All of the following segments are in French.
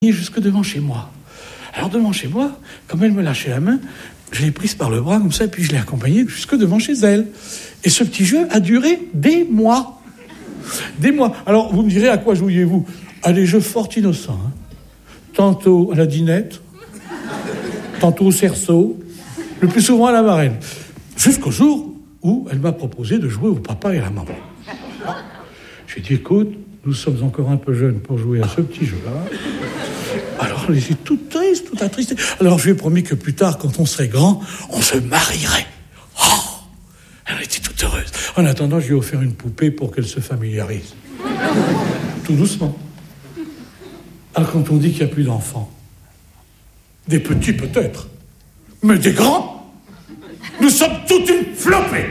jusque devant chez moi. Alors devant chez moi, comme elle me lâchait la main, je l'ai prise par le bras comme ça, et puis je l'ai accompagnée jusque devant chez elle. Et ce petit jeu a duré des mois. Des mois. Alors vous me direz, à quoi jouiez-vous? À des jeux fort innocents. Hein. Tantôt à la dinette, tantôt au cerceau, le plus souvent à la marraine. Jusqu'au jour où elle m'a proposé de jouer au papa et à la maman. J'ai dit, écoute, nous sommes encore un peu jeunes pour jouer à ce petit jeu-là. Alors, elle était toute triste, toute attristée. Alors, je lui ai promis que plus tard, quand on serait grand, on se marierait. Oh, elle était toute heureuse. En attendant, je lui ai offert une poupée pour qu'elle se familiarise. Tout doucement. Alors, quand on dit qu'il n'y a plus d'enfants, des petits peut-être, mais des grands, nous sommes toute une flopée.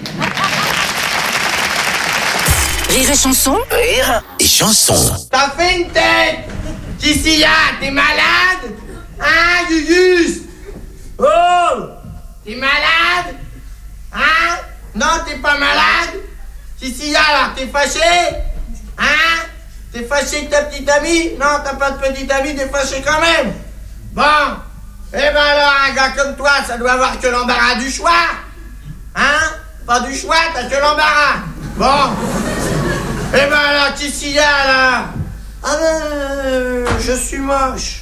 Rire et chanson. Rire et chanson. T'as fait une tête. Ticia, t'es malade? Hein, Yuyus? Oh, t'es malade? Hein? Non, t'es pas malade? Ticia, alors, t'es fâché? Hein? T'es fâché avec ta petite amie? Non, t'as pas de petite amie, t'es fâché quand même. Bon, eh ben alors, un gars comme toi, ça doit avoir que l'embarras du choix. Hein? Pas du choix, t'as que l'embarras. Bon. Eh ben alors, Ticia, là. Ah ben, je suis moche.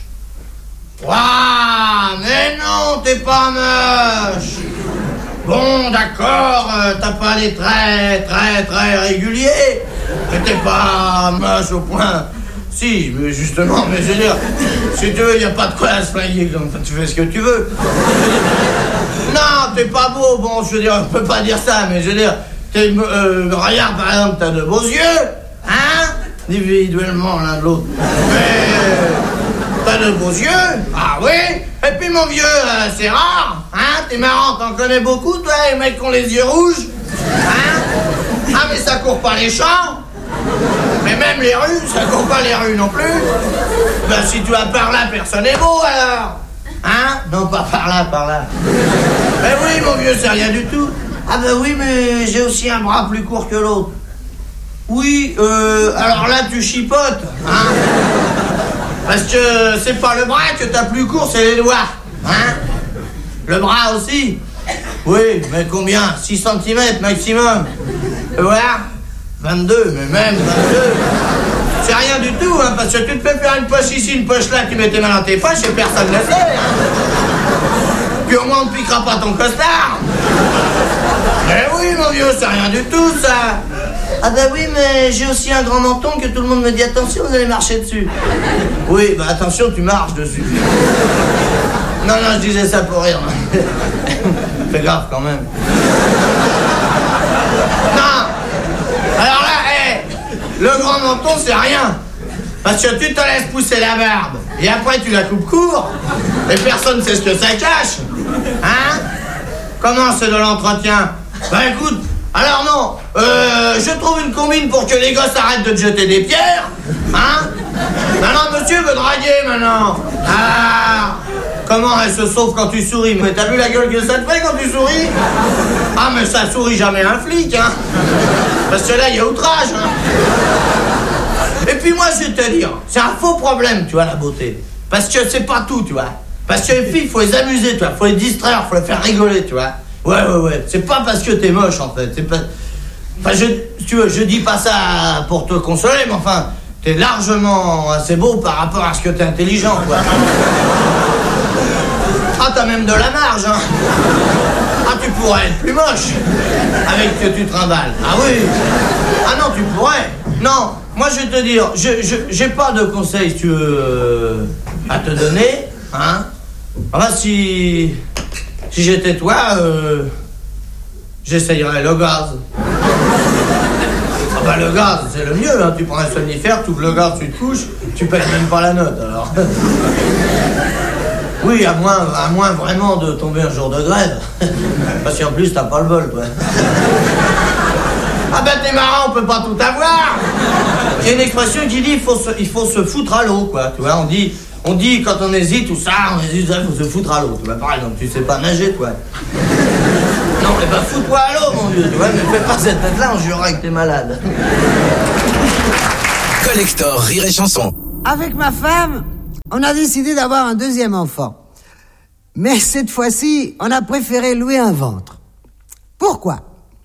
Waouh, mais non, t'es pas moche. Bon, d'accord, t'as pas les traits très réguliers. Mais t'es pas moche au point. Si, mais justement, mais je veux dire, si tu veux, y a pas de quoi se flinguer, tu fais ce que tu veux. Non, t'es pas beau, bon, je veux dire, on peut pas dire ça, mais je veux dire, regarde, par exemple, t'as de beaux yeux, hein? Individuellement l'un de l'autre. Mais t'as de beaux yeux, ah oui. Et puis mon vieux, c'est rare, hein. T'es marrant, t'en connais beaucoup, toi, les mecs qui ont les yeux rouges, hein. Ah mais ça court pas les champs. Mais même les rues, ça court pas les rues non plus. Ben si tu vas par là, personne n'est beau alors. Hein? Non, pas par là, par là. Ben oui, mon vieux, c'est rien du tout. Ah ben oui, mais j'ai aussi un bras plus court que l'autre. Oui, alors là, tu chipotes, hein? Parce que c'est pas le bras que t'as plus court, c'est les doigts, hein? Le bras aussi? Oui, mais combien? 6 cm maximum. Tu vois? 22, mais même 22. C'est rien du tout, hein, parce que tu te fais faire une poche ici, une poche là, tu mets tes mains dans tes poches et personne ne le sait, hein. Puis au moins on ne piquera pas ton costard. Mais oui, mon vieux, c'est rien du tout, ça. Ah bah oui, mais j'ai aussi un grand menton que tout le monde me dit attention, vous allez marcher dessus. Oui, bah attention, tu marches dessus. Non, je disais ça pour rire. Fais gaffe quand même. Non. Alors là, le grand menton, c'est rien. Parce que tu te laisses pousser la barbe, et après tu la coupes court, et personne ne sait ce que ça cache. Hein? Comment c'est de l'entretien? Ben écoute, alors non, je trouve une combine pour que les gosses arrêtent de te jeter des pierres. Hein? Maintenant, monsieur veut draguer, maintenant. Ah, comment elle se sauve quand tu souris? Mais t'as vu la gueule que ça te fait quand tu souris? Ah, mais ça sourit jamais un flic, hein. Parce que là, il y a outrage, hein. Et puis moi, je vais te dire, c'est un faux problème, tu vois, la beauté. Parce que c'est pas tout, tu vois. Parce que les filles, faut les amuser, tu vois. Faut les distraire, faut les faire rigoler, tu vois. Ouais. C'est pas parce que t'es moche, en fait. C'est pas... Enfin, tu vois, je dis pas ça pour te consoler, mais enfin, t'es largement assez beau par rapport à ce que t'es intelligent, quoi. Ah, t'as même de la marge, hein. Ah, tu pourrais être plus moche avec ce que tu trimbales. Ah oui. Ah non, tu pourrais. Non, moi je vais te dire, j'ai pas de conseils, si tu veux, à te donner, hein. Enfin, si j'étais toi, j'essayerais le gaz. Ah bah le gaz, c'est le mieux, hein. Tu prends un somnifère, tu ouvres le gaz, tu te couches, tu payes même pas la note, alors. Oui, à moins vraiment de tomber un jour de grève. Parce qu'en plus, t'as pas le bol, toi. Ah ben t'es marrant, on peut pas tout avoir. Il y a une expression qui dit il faut se foutre à l'eau, quoi. Tu vois, on dit quand on hésite ou ça, il faut se foutre à l'eau. Tu vois, par exemple, tu sais pas nager, toi. Non, mais ben fous-toi à l'eau, mon vieux. Tu vois, ne fais pas cette tête-là, on jurera que t'es malade. Collector Rire et Chanson. Avec ma femme, On a décidé d'avoir un deuxième enfant. Mais cette fois-ci, on a préféré louer un ventre. Pourquoi ?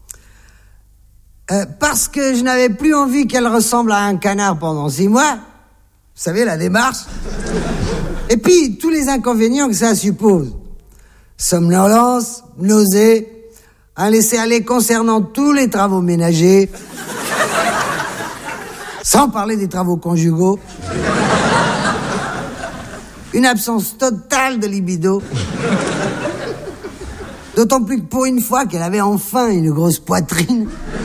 Parce que je n'avais plus envie qu'elle ressemble à un canard pendant 6 mois. Vous savez, la démarche. Et puis, tous les inconvénients que ça suppose. Somnolence, nausée, un laisser-aller concernant tous les travaux ménagers, sans parler des travaux conjugaux, une absence totale de libido, d'autant plus que pour une fois qu'elle avait enfin une grosse poitrine.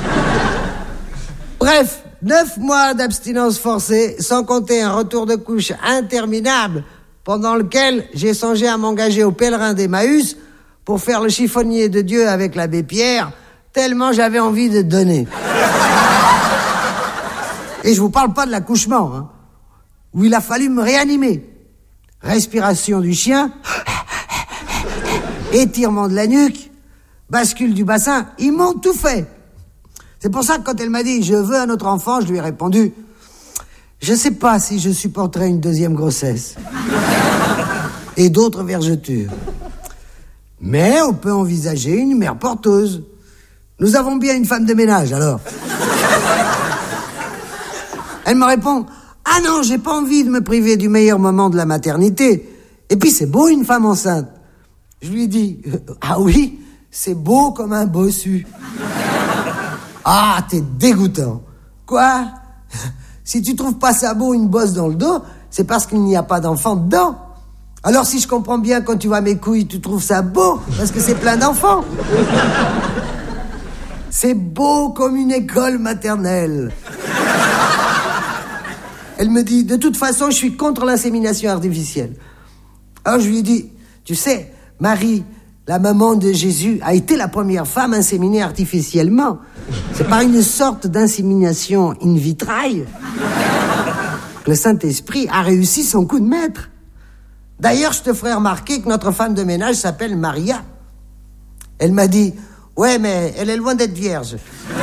Bref, 9 mois d'abstinence forcée, sans compter un retour de couche interminable, pendant lequel j'ai songé à m'engager au pèlerin d'Emmaüs pour faire le chiffonnier de Dieu avec l'abbé Pierre, tellement j'avais envie de donner. Et je vous parle pas de l'accouchement, hein, où il a fallu me réanimer. Respiration du chien, étirement de la nuque, bascule du bassin, ils m'ont tout fait. C'est pour ça que quand elle m'a dit « je veux un autre enfant », je lui ai répondu « je sais pas si je supporterai une deuxième grossesse et d'autres vergetures. Mais on peut envisager une mère porteuse. Nous avons bien une femme de ménage, alors. » Elle me répond « ah non, j'ai pas envie de me priver du meilleur moment de la maternité. Et puis c'est beau une femme enceinte. » Je lui dis « ah oui, c'est beau comme un bossu. » Ah, t'es dégoûtant. Quoi ? Si tu trouves pas ça beau une bosse dans le dos, c'est parce qu'il n'y a pas d'enfant dedans. Alors si je comprends bien, quand tu vois mes couilles, tu trouves ça beau, parce que c'est plein d'enfants. C'est beau comme une école maternelle. Elle me dit, de toute façon, je suis contre l'insémination artificielle. Alors je lui ai dit, tu sais, Marie, la maman de Jésus, a été la première femme inséminée artificiellement. C'est par une sorte d'insémination in vitrae que le Saint-Esprit a réussi son coup de maître. D'ailleurs, je te ferai remarquer que notre femme de ménage s'appelle Maria. Elle m'a dit, ouais, mais elle est loin d'être vierge.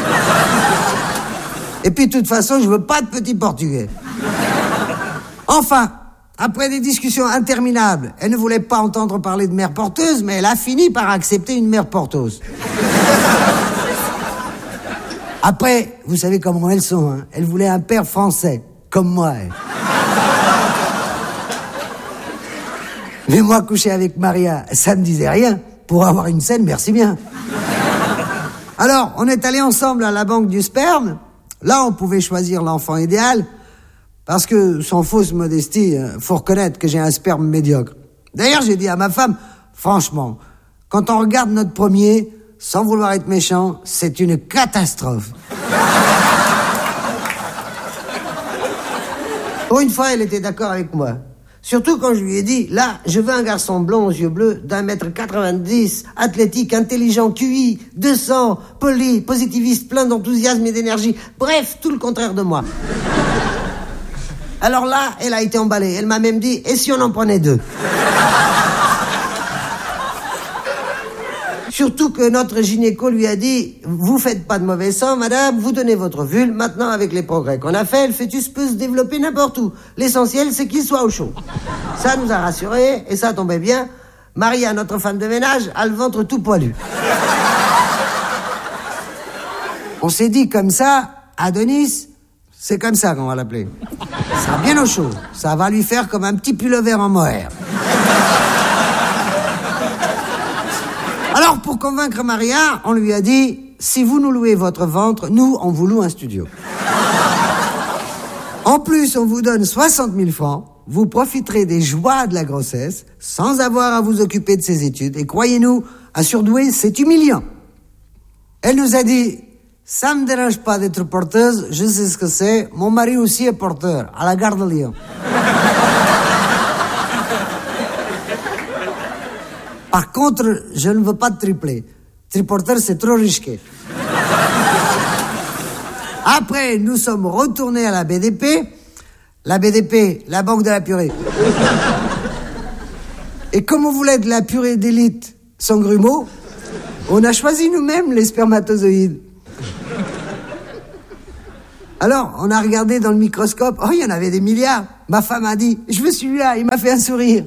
Et puis, de toute façon, je veux pas de petit portugais. Enfin, après des discussions interminables, elle ne voulait pas entendre parler de mère porteuse, mais elle a fini par accepter une mère porteuse. Après, vous savez comment elles sont, hein. Elle voulait un père français, comme moi. Mais moi, coucher avec Maria, ça me disait rien. Pour avoir une scène, merci bien. Alors, on est allés ensemble à la banque du sperme. Là, on pouvait choisir l'enfant idéal. Parce que, sans fausse modestie, faut reconnaître que j'ai un sperme médiocre. D'ailleurs, j'ai dit à ma femme, franchement, quand on regarde notre premier, sans vouloir être méchant, c'est une catastrophe. Pour une fois, elle était d'accord avec moi. Surtout quand je lui ai dit, là, je veux un garçon blond aux yeux bleus, d'1m90, athlétique, intelligent, QI, 200, poli, positiviste, plein d'enthousiasme et d'énergie. Bref, tout le contraire de moi. Alors là, elle a été emballée. Elle m'a même dit, et si on en prenait 2 ? Surtout que notre gynéco lui a dit, vous faites pas de mauvais sang, madame, vous donnez votre vulve. Maintenant, avec les progrès qu'on a fait, le fœtus peut se développer n'importe où. L'essentiel, c'est qu'il soit au chaud. Ça nous a rassurés, et ça tombait bien. Maria, notre femme de ménage, a le ventre tout poilu. On s'est dit comme ça, Adonis, c'est comme ça qu'on va l'appeler. Ça sera bien au chaud. Ça va lui faire comme un petit pullover en mohair. Alors, pour convaincre Maria, on lui a dit, si vous nous louez votre ventre, nous, on vous loue un studio. En plus, on vous donne 60 000 francs, vous profiterez des joies de la grossesse, sans avoir à vous occuper de ses études. Et croyez-nous, un surdoué, c'est humiliant. Elle nous a dit, ça me dérange pas d'être porteuse, je sais ce que c'est, mon mari aussi est porteur, à la gare de Lyon. Par contre, je ne veux pas de tripler. Triporteur, c'est trop risqué. Après, nous sommes retournés à la BDP. La BDP, la banque de la purée. Et comme on voulait de la purée d'élite sans grumeaux, on a choisi nous-mêmes les spermatozoïdes. Alors, on a regardé dans le microscope. Oh, il y en avait des milliards. Ma femme a dit, je veux celui-là. Il m'a fait un sourire.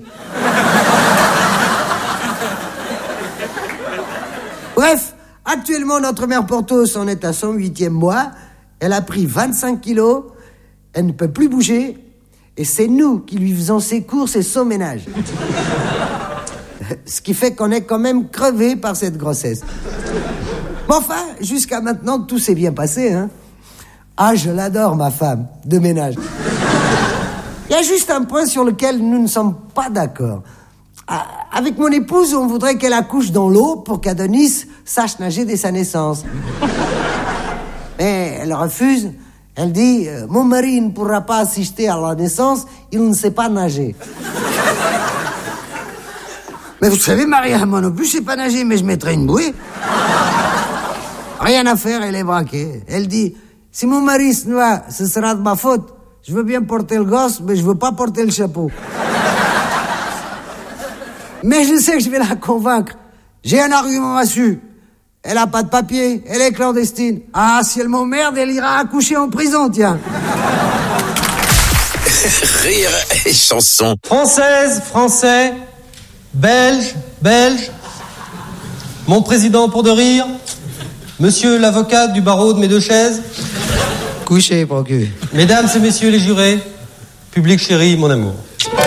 Bref, actuellement, notre mère Porthos en est à son 8e mois. Elle a pris 25 kilos. Elle ne peut plus bouger. Et c'est nous qui lui faisons ses courses et son ménage. Ce qui fait qu'on est quand même crevé par cette grossesse. Mais enfin, jusqu'à maintenant, tout s'est bien passé, hein. Ah, je l'adore, ma femme de ménage. Il y a juste un point sur lequel nous ne sommes pas d'accord. Avec mon épouse, on voudrait qu'elle accouche dans l'eau pour qu'Adonis sache nager dès sa naissance. Mais elle refuse. Elle dit, mon mari ne pourra pas assister à la naissance, il ne sait pas nager. Mais vous savez, Maria, moi non plus, je sais pas nager, mais je mettrai une bouée. Rien à faire, elle est braquée. Elle dit, si mon mari se noie, ce sera de ma faute. Je veux bien porter le gosse, mais je veux pas porter le chapeau. Mais je sais que je vais la convaincre. J'ai un argument massue. Elle a pas de papier, elle est clandestine. Ah, si elle m'emmerde, elle ira accoucher en prison, tiens. Rire et chanson. Française, Français, Belge, Belge. Mon président pour de rire. Monsieur l'avocat du barreau de mes deux chaises. Couché, procure. Mesdames et messieurs les jurés, public chéri, mon amour.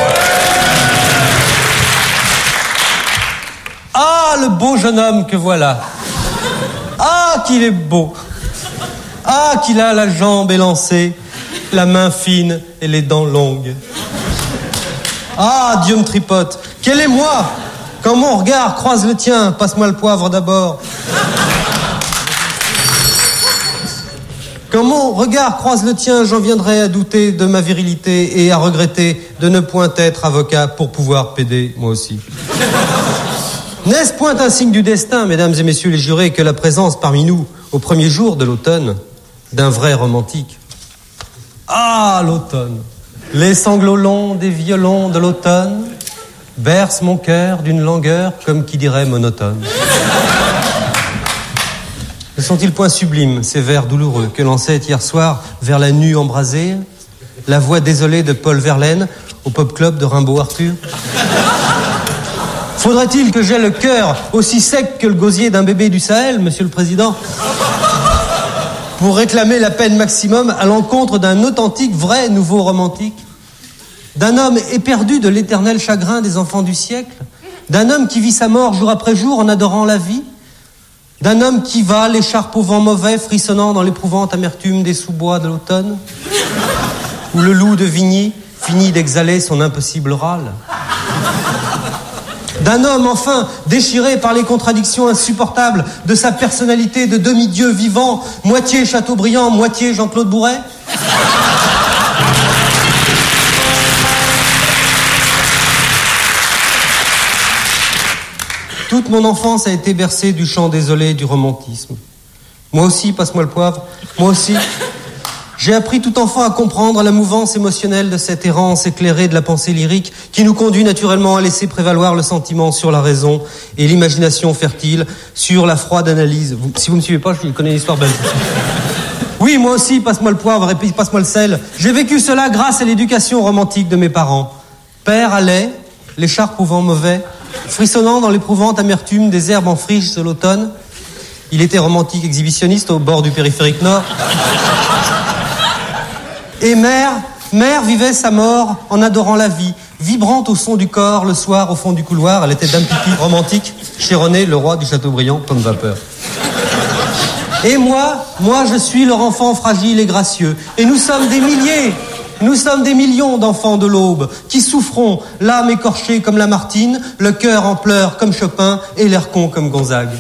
Ah, le beau jeune homme que voilà. Ah, qu'il est beau. Ah, qu'il a la jambe élancée, la main fine et les dents longues. Ah, Dieu me tripote. Quel est moi? Quand mon regard croise le tien, passe-moi le poivre d'abord. Quand mon regard croise le tien, j'en viendrai à douter de ma virilité et à regretter de ne point être avocat pour pouvoir plaider moi aussi. N'est-ce point un signe du destin, mesdames et messieurs les jurés, que la présence parmi nous, au premier jour de l'automne, d'un vrai romantique? Ah, l'automne! Les sanglots longs des violons de l'automne bercent mon cœur d'une langueur, comme qui dirait monotone. Ne sont-ils point sublimes, ces vers douloureux que lançait hier soir vers la nue embrasée la voix désolée de Paul Verlaine au pop club de Rimbaud Arthur? Faudrait-il que j'aie le cœur aussi sec que le gosier d'un bébé du Sahel, monsieur le président, pour réclamer la peine maximum à l'encontre d'un authentique, vrai nouveau romantique, d'un homme éperdu de l'éternel chagrin des enfants du siècle, d'un homme qui vit sa mort jour après jour en adorant la vie, d'un homme qui va, l'écharpe au vent mauvais, frissonnant dans l'éprouvante amertume des sous-bois de l'automne, où le loup de Vigny finit d'exhaler son impossible râle. D'un homme, enfin, déchiré par les contradictions insupportables de sa personnalité de demi-dieu vivant, moitié Chateaubriand, moitié Jean-Claude Bourret. Toute mon enfance a été bercée du chant désolé du romantisme. Moi aussi, passe-moi le poivre, moi aussi. J'ai appris tout enfant à comprendre la mouvance émotionnelle de cette errance éclairée de la pensée lyrique qui nous conduit naturellement à laisser prévaloir le sentiment sur la raison et l'imagination fertile sur la froide analyse. Si vous me suivez pas, je connais l'histoire belge. Oui, moi aussi, passe-moi le poivre et puis passe-moi le sel. J'ai vécu cela grâce à l'éducation romantique de mes parents. Père à lait, l'écharpe au vent mauvais, frissonnant dans l'éprouvante amertume des herbes en friche de l'automne. Il était romantique exhibitionniste au bord du périphérique nord. Et mère vivait sa mort en adorant la vie, vibrante au son du corps, le soir au fond du couloir. Elle était dame pipi romantique, chez René, le roi du Châteaubriand, pomme vapeur. Et moi, je suis leur enfant fragile et gracieux. Et nous sommes des milliers, nous sommes des millions d'enfants de l'aube qui souffront, l'âme écorchée comme Lamartine, le cœur en pleurs comme Chopin et l'air con comme Gonzague.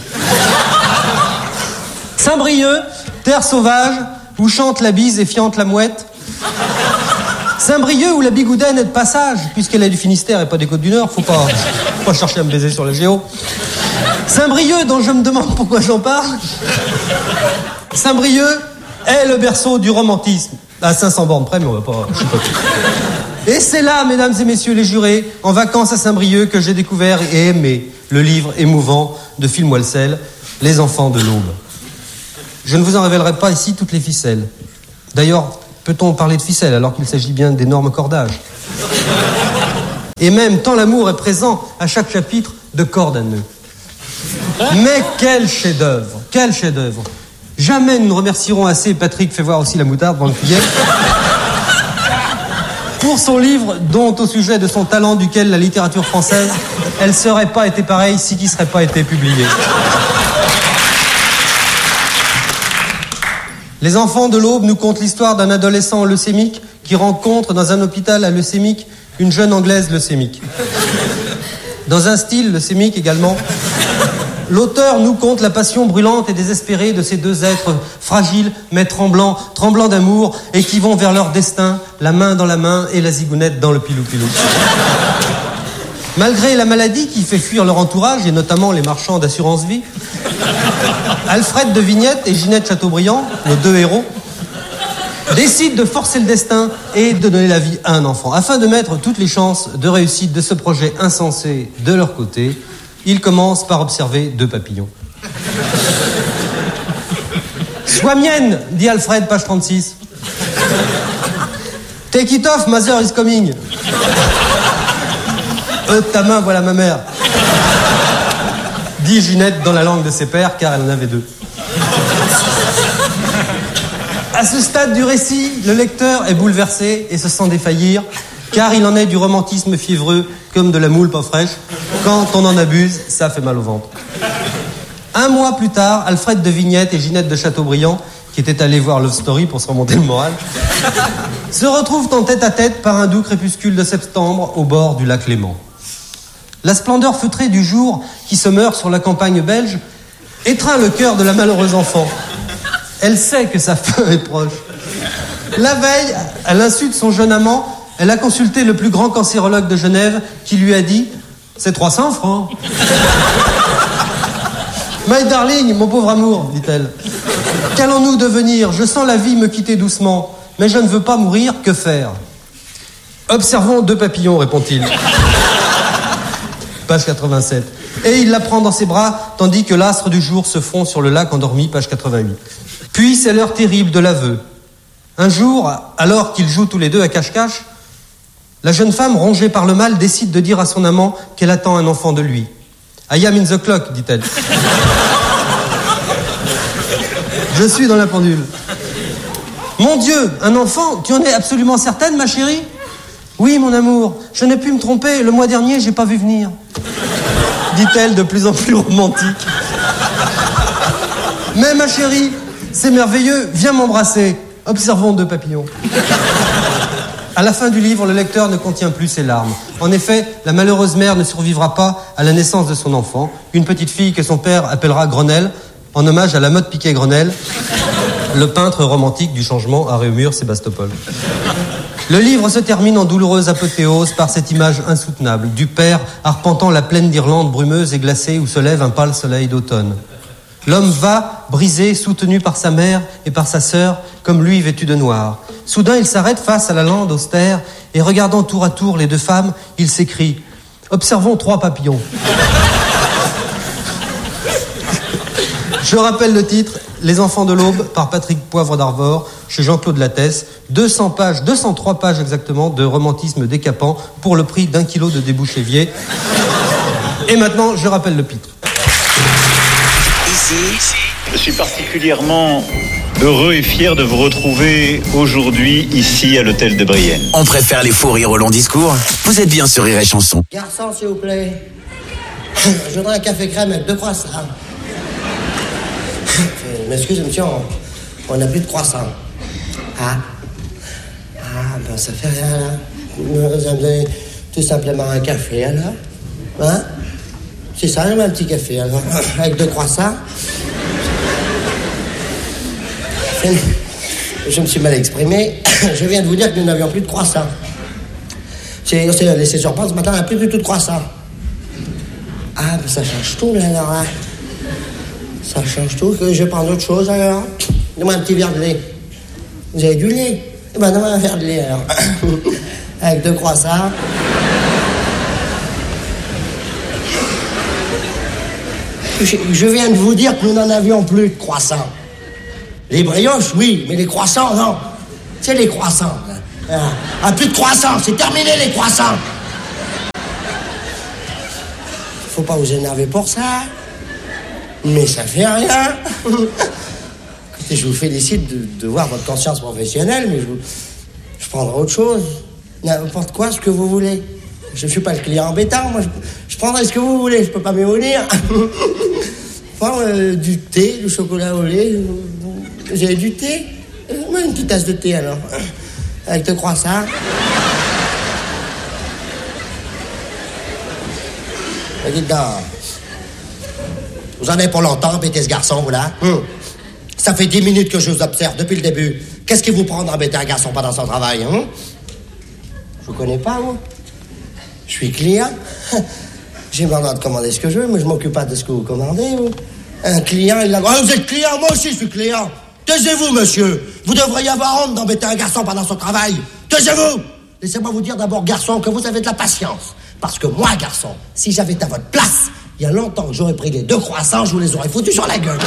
Saint-Brieuc, terre sauvage, où chante la bise et fiante la mouette. Saint-Brieuc où la bigoudaine est de passage, puisqu'elle est du Finistère et pas des Côtes-du-Nord, faut pas chercher à me baiser sur la géo. Saint-Brieuc, dont je me demande pourquoi j'en parle. Saint-Brieuc est le berceau du romantisme. À 500 bornes près, mais on va pas... Et c'est là, mesdames et messieurs les jurés, en vacances à Saint-Brieuc, que j'ai découvert et aimé le livre émouvant de Phil Moelsel, Les enfants de l'aube. Je ne vous en révélerai pas ici toutes les ficelles. D'ailleurs, peut-on parler de ficelle alors qu'il s'agit bien d'énormes cordages? Et même, tant l'amour est présent à chaque chapitre, de cordes à nœuds. Mais quel chef-d'œuvre! Quel chef-d'œuvre! Jamais nous ne remercierons assez Patrick, fais voir aussi la moutarde dans le cuillère, pour son livre dont, au sujet de son talent duquel la littérature française, elle serait pas été pareille si qui serait pas été publié. Les enfants de l'Aube nous content l'histoire d'un adolescent leucémique qui rencontre dans un hôpital à leucémique une jeune anglaise leucémique. Dans un style leucémique également, l'auteur nous conte la passion brûlante et désespérée de ces deux êtres fragiles mais tremblants d'amour et qui vont vers leur destin, la main dans la main et la zigounette dans le pilou-pilou. Malgré la maladie qui fait fuir leur entourage, et notamment les marchands d'assurance vie, Alfred de Vignette et Ginette Chateaubriand, nos deux héros, décident de forcer le destin et de donner la vie à un enfant. Afin de mettre toutes les chances de réussite de ce projet insensé de leur côté, ils commencent par observer deux papillons. « Sois mienne, dit Alfred, page 36. « Take it off, mother is coming. » De ta main, voilà ma mère, dit Ginette dans la langue de ses pères, car elle en avait deux. À ce stade du récit, le lecteur est bouleversé et se sent défaillir, car il en est du romantisme fiévreux comme de la moule pas fraîche. Quand on en abuse, ça fait mal au ventre. Un mois plus tard, Alfred de Vignette et Ginette de Chateaubriand, qui étaient allés voir Love Story pour se remonter le moral, se retrouvent en tête-à-tête par un doux crépuscule de septembre au bord du lac Léman. La splendeur feutrée du jour qui se meurt sur la campagne belge étreint le cœur de la malheureuse enfant. Elle sait que sa fin est proche. La veille, à l'insu de son jeune amant, elle a consulté le plus grand cancérologue de Genève qui lui a dit « C'est 300 francs. » « My darling, mon pauvre amour, dit-elle. Qu'allons-nous devenir? Je sens la vie me quitter doucement, mais je ne veux pas mourir, que faire? Observons deux papillons, répond-il. Page 87. Et il la prend dans ses bras, tandis que l'astre du jour se fond sur le lac endormi, page 88. Puis c'est l'heure terrible de l'aveu. Un jour, alors qu'ils jouent tous les deux à cache-cache, la jeune femme, rongée par le mal, décide de dire à son amant qu'elle attend un enfant de lui. « I am in the clock, dit-elle. Je suis dans la pendule. Mon Dieu, un enfant, tu en es absolument certaine, ma chérie? Oui, mon amour, je n'ai pu me tromper, le mois dernier, j'ai pas vu venir. Dit-elle de plus en plus romantique. Mais ma chérie, c'est merveilleux, viens m'embrasser. Observons deux papillons. À la fin du livre, le lecteur ne contient plus ses larmes. En effet, la malheureuse mère ne survivra pas à la naissance de son enfant, une petite fille que son père appellera Grenelle, en hommage à Lamotte Piquet-Grenelle, le peintre romantique du changement à Réaumur-Sébastopol. Le livre se termine en douloureuse apothéose par cette image insoutenable du père arpentant la plaine d'Irlande brumeuse et glacée où se lève un pâle soleil d'automne. L'homme va, brisé, soutenu par sa mère et par sa sœur, comme lui vêtu de noir. Soudain, il s'arrête face à la lande austère et regardant tour à tour les deux femmes, il s'écrie « Observons trois papillons ». Je rappelle le titre « Les enfants de l'aube » par Patrick Poivre d'Arvor, chez Jean-Claude Lattès. 203 pages exactement de romantisme décapant pour le prix d'1 kilo de débouchévier. Et maintenant, je rappelle le titre. Je suis particulièrement heureux et fier de vous retrouver aujourd'hui ici à l'hôtel de Brienne. On préfère les fous rires au long discours. Vous êtes bien sur Rire et Chanson. Garçon, s'il vous plaît. Je voudrais un café crème avec 2 croissants. M'excuse, monsieur, on n'a plus de croissants. Ah, ben ça fait rien, là. Vous allez me donner tout simplement un café, alors. Hein? C'est ça, un petit café, alors. Avec 2 croissants. Je me suis mal exprimé. Je viens de vous dire que nous n'avions plus de croissants. On s'est laissé surprendre, ce matin, on n'a plus du tout de croissants. Ah, ben ça change tout, là, alors, hein. Ça change tout, que je vais prendre autre chose, alors. Donne-moi un petit verre de lait. Vous avez du lait? Eh ben, donne-moi un verre de lait, alors. Avec 2 croissants. Je viens de vous dire que nous n'en avions plus de croissants. Les brioches, oui, mais les croissants, non. C'est les croissants. Plus de croissants, c'est terminé les croissants. Faut pas vous énerver pour ça. Mais ça fait rien. Écoutez, je vous félicite de voir votre conscience professionnelle, mais je prendrai autre chose. N'importe quoi, ce que vous voulez. Je ne suis pas le client embêtant, moi je prendrai ce que vous voulez, je peux pas m'évoluer. Du thé, du chocolat au lait. Vous avez du thé? Moi, une petite tasse de thé alors. Avec deux croissants. Dites donc. Vous en avez pour longtemps, embêter ce garçon, vous là? Ça fait 10 minutes que je vous observe depuis le début. Qu'est-ce qui vous prend d'embêter un garçon pendant son travail, Je vous connais pas, vous? Je suis client. J'ai le droit de commander ce que je veux, mais je m'occupe pas de ce que vous commandez, vous. Un client, il a... Ah, vous êtes client, moi aussi je suis client. Taisez-vous, monsieur. Vous devriez avoir honte d'embêter un garçon pendant son travail. Taisez-vous. Laissez-moi vous dire d'abord, garçon, que vous avez de la patience. Parce que moi, garçon, si j'avais été à votre place, il y a longtemps que j'aurais pris les 2 croissants, je vous les aurais foutus sur la gueule.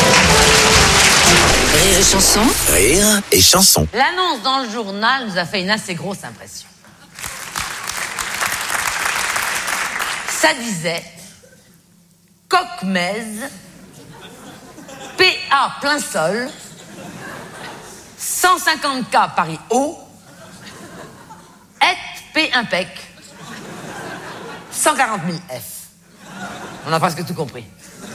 Rire et chanson. Rire et chanson. L'annonce dans le journal nous a fait une assez grosse impression. Ça disait Coq-Mez, PA plein sol, 150K Paris haut, P impec, 140 000 F. On a presque tout compris.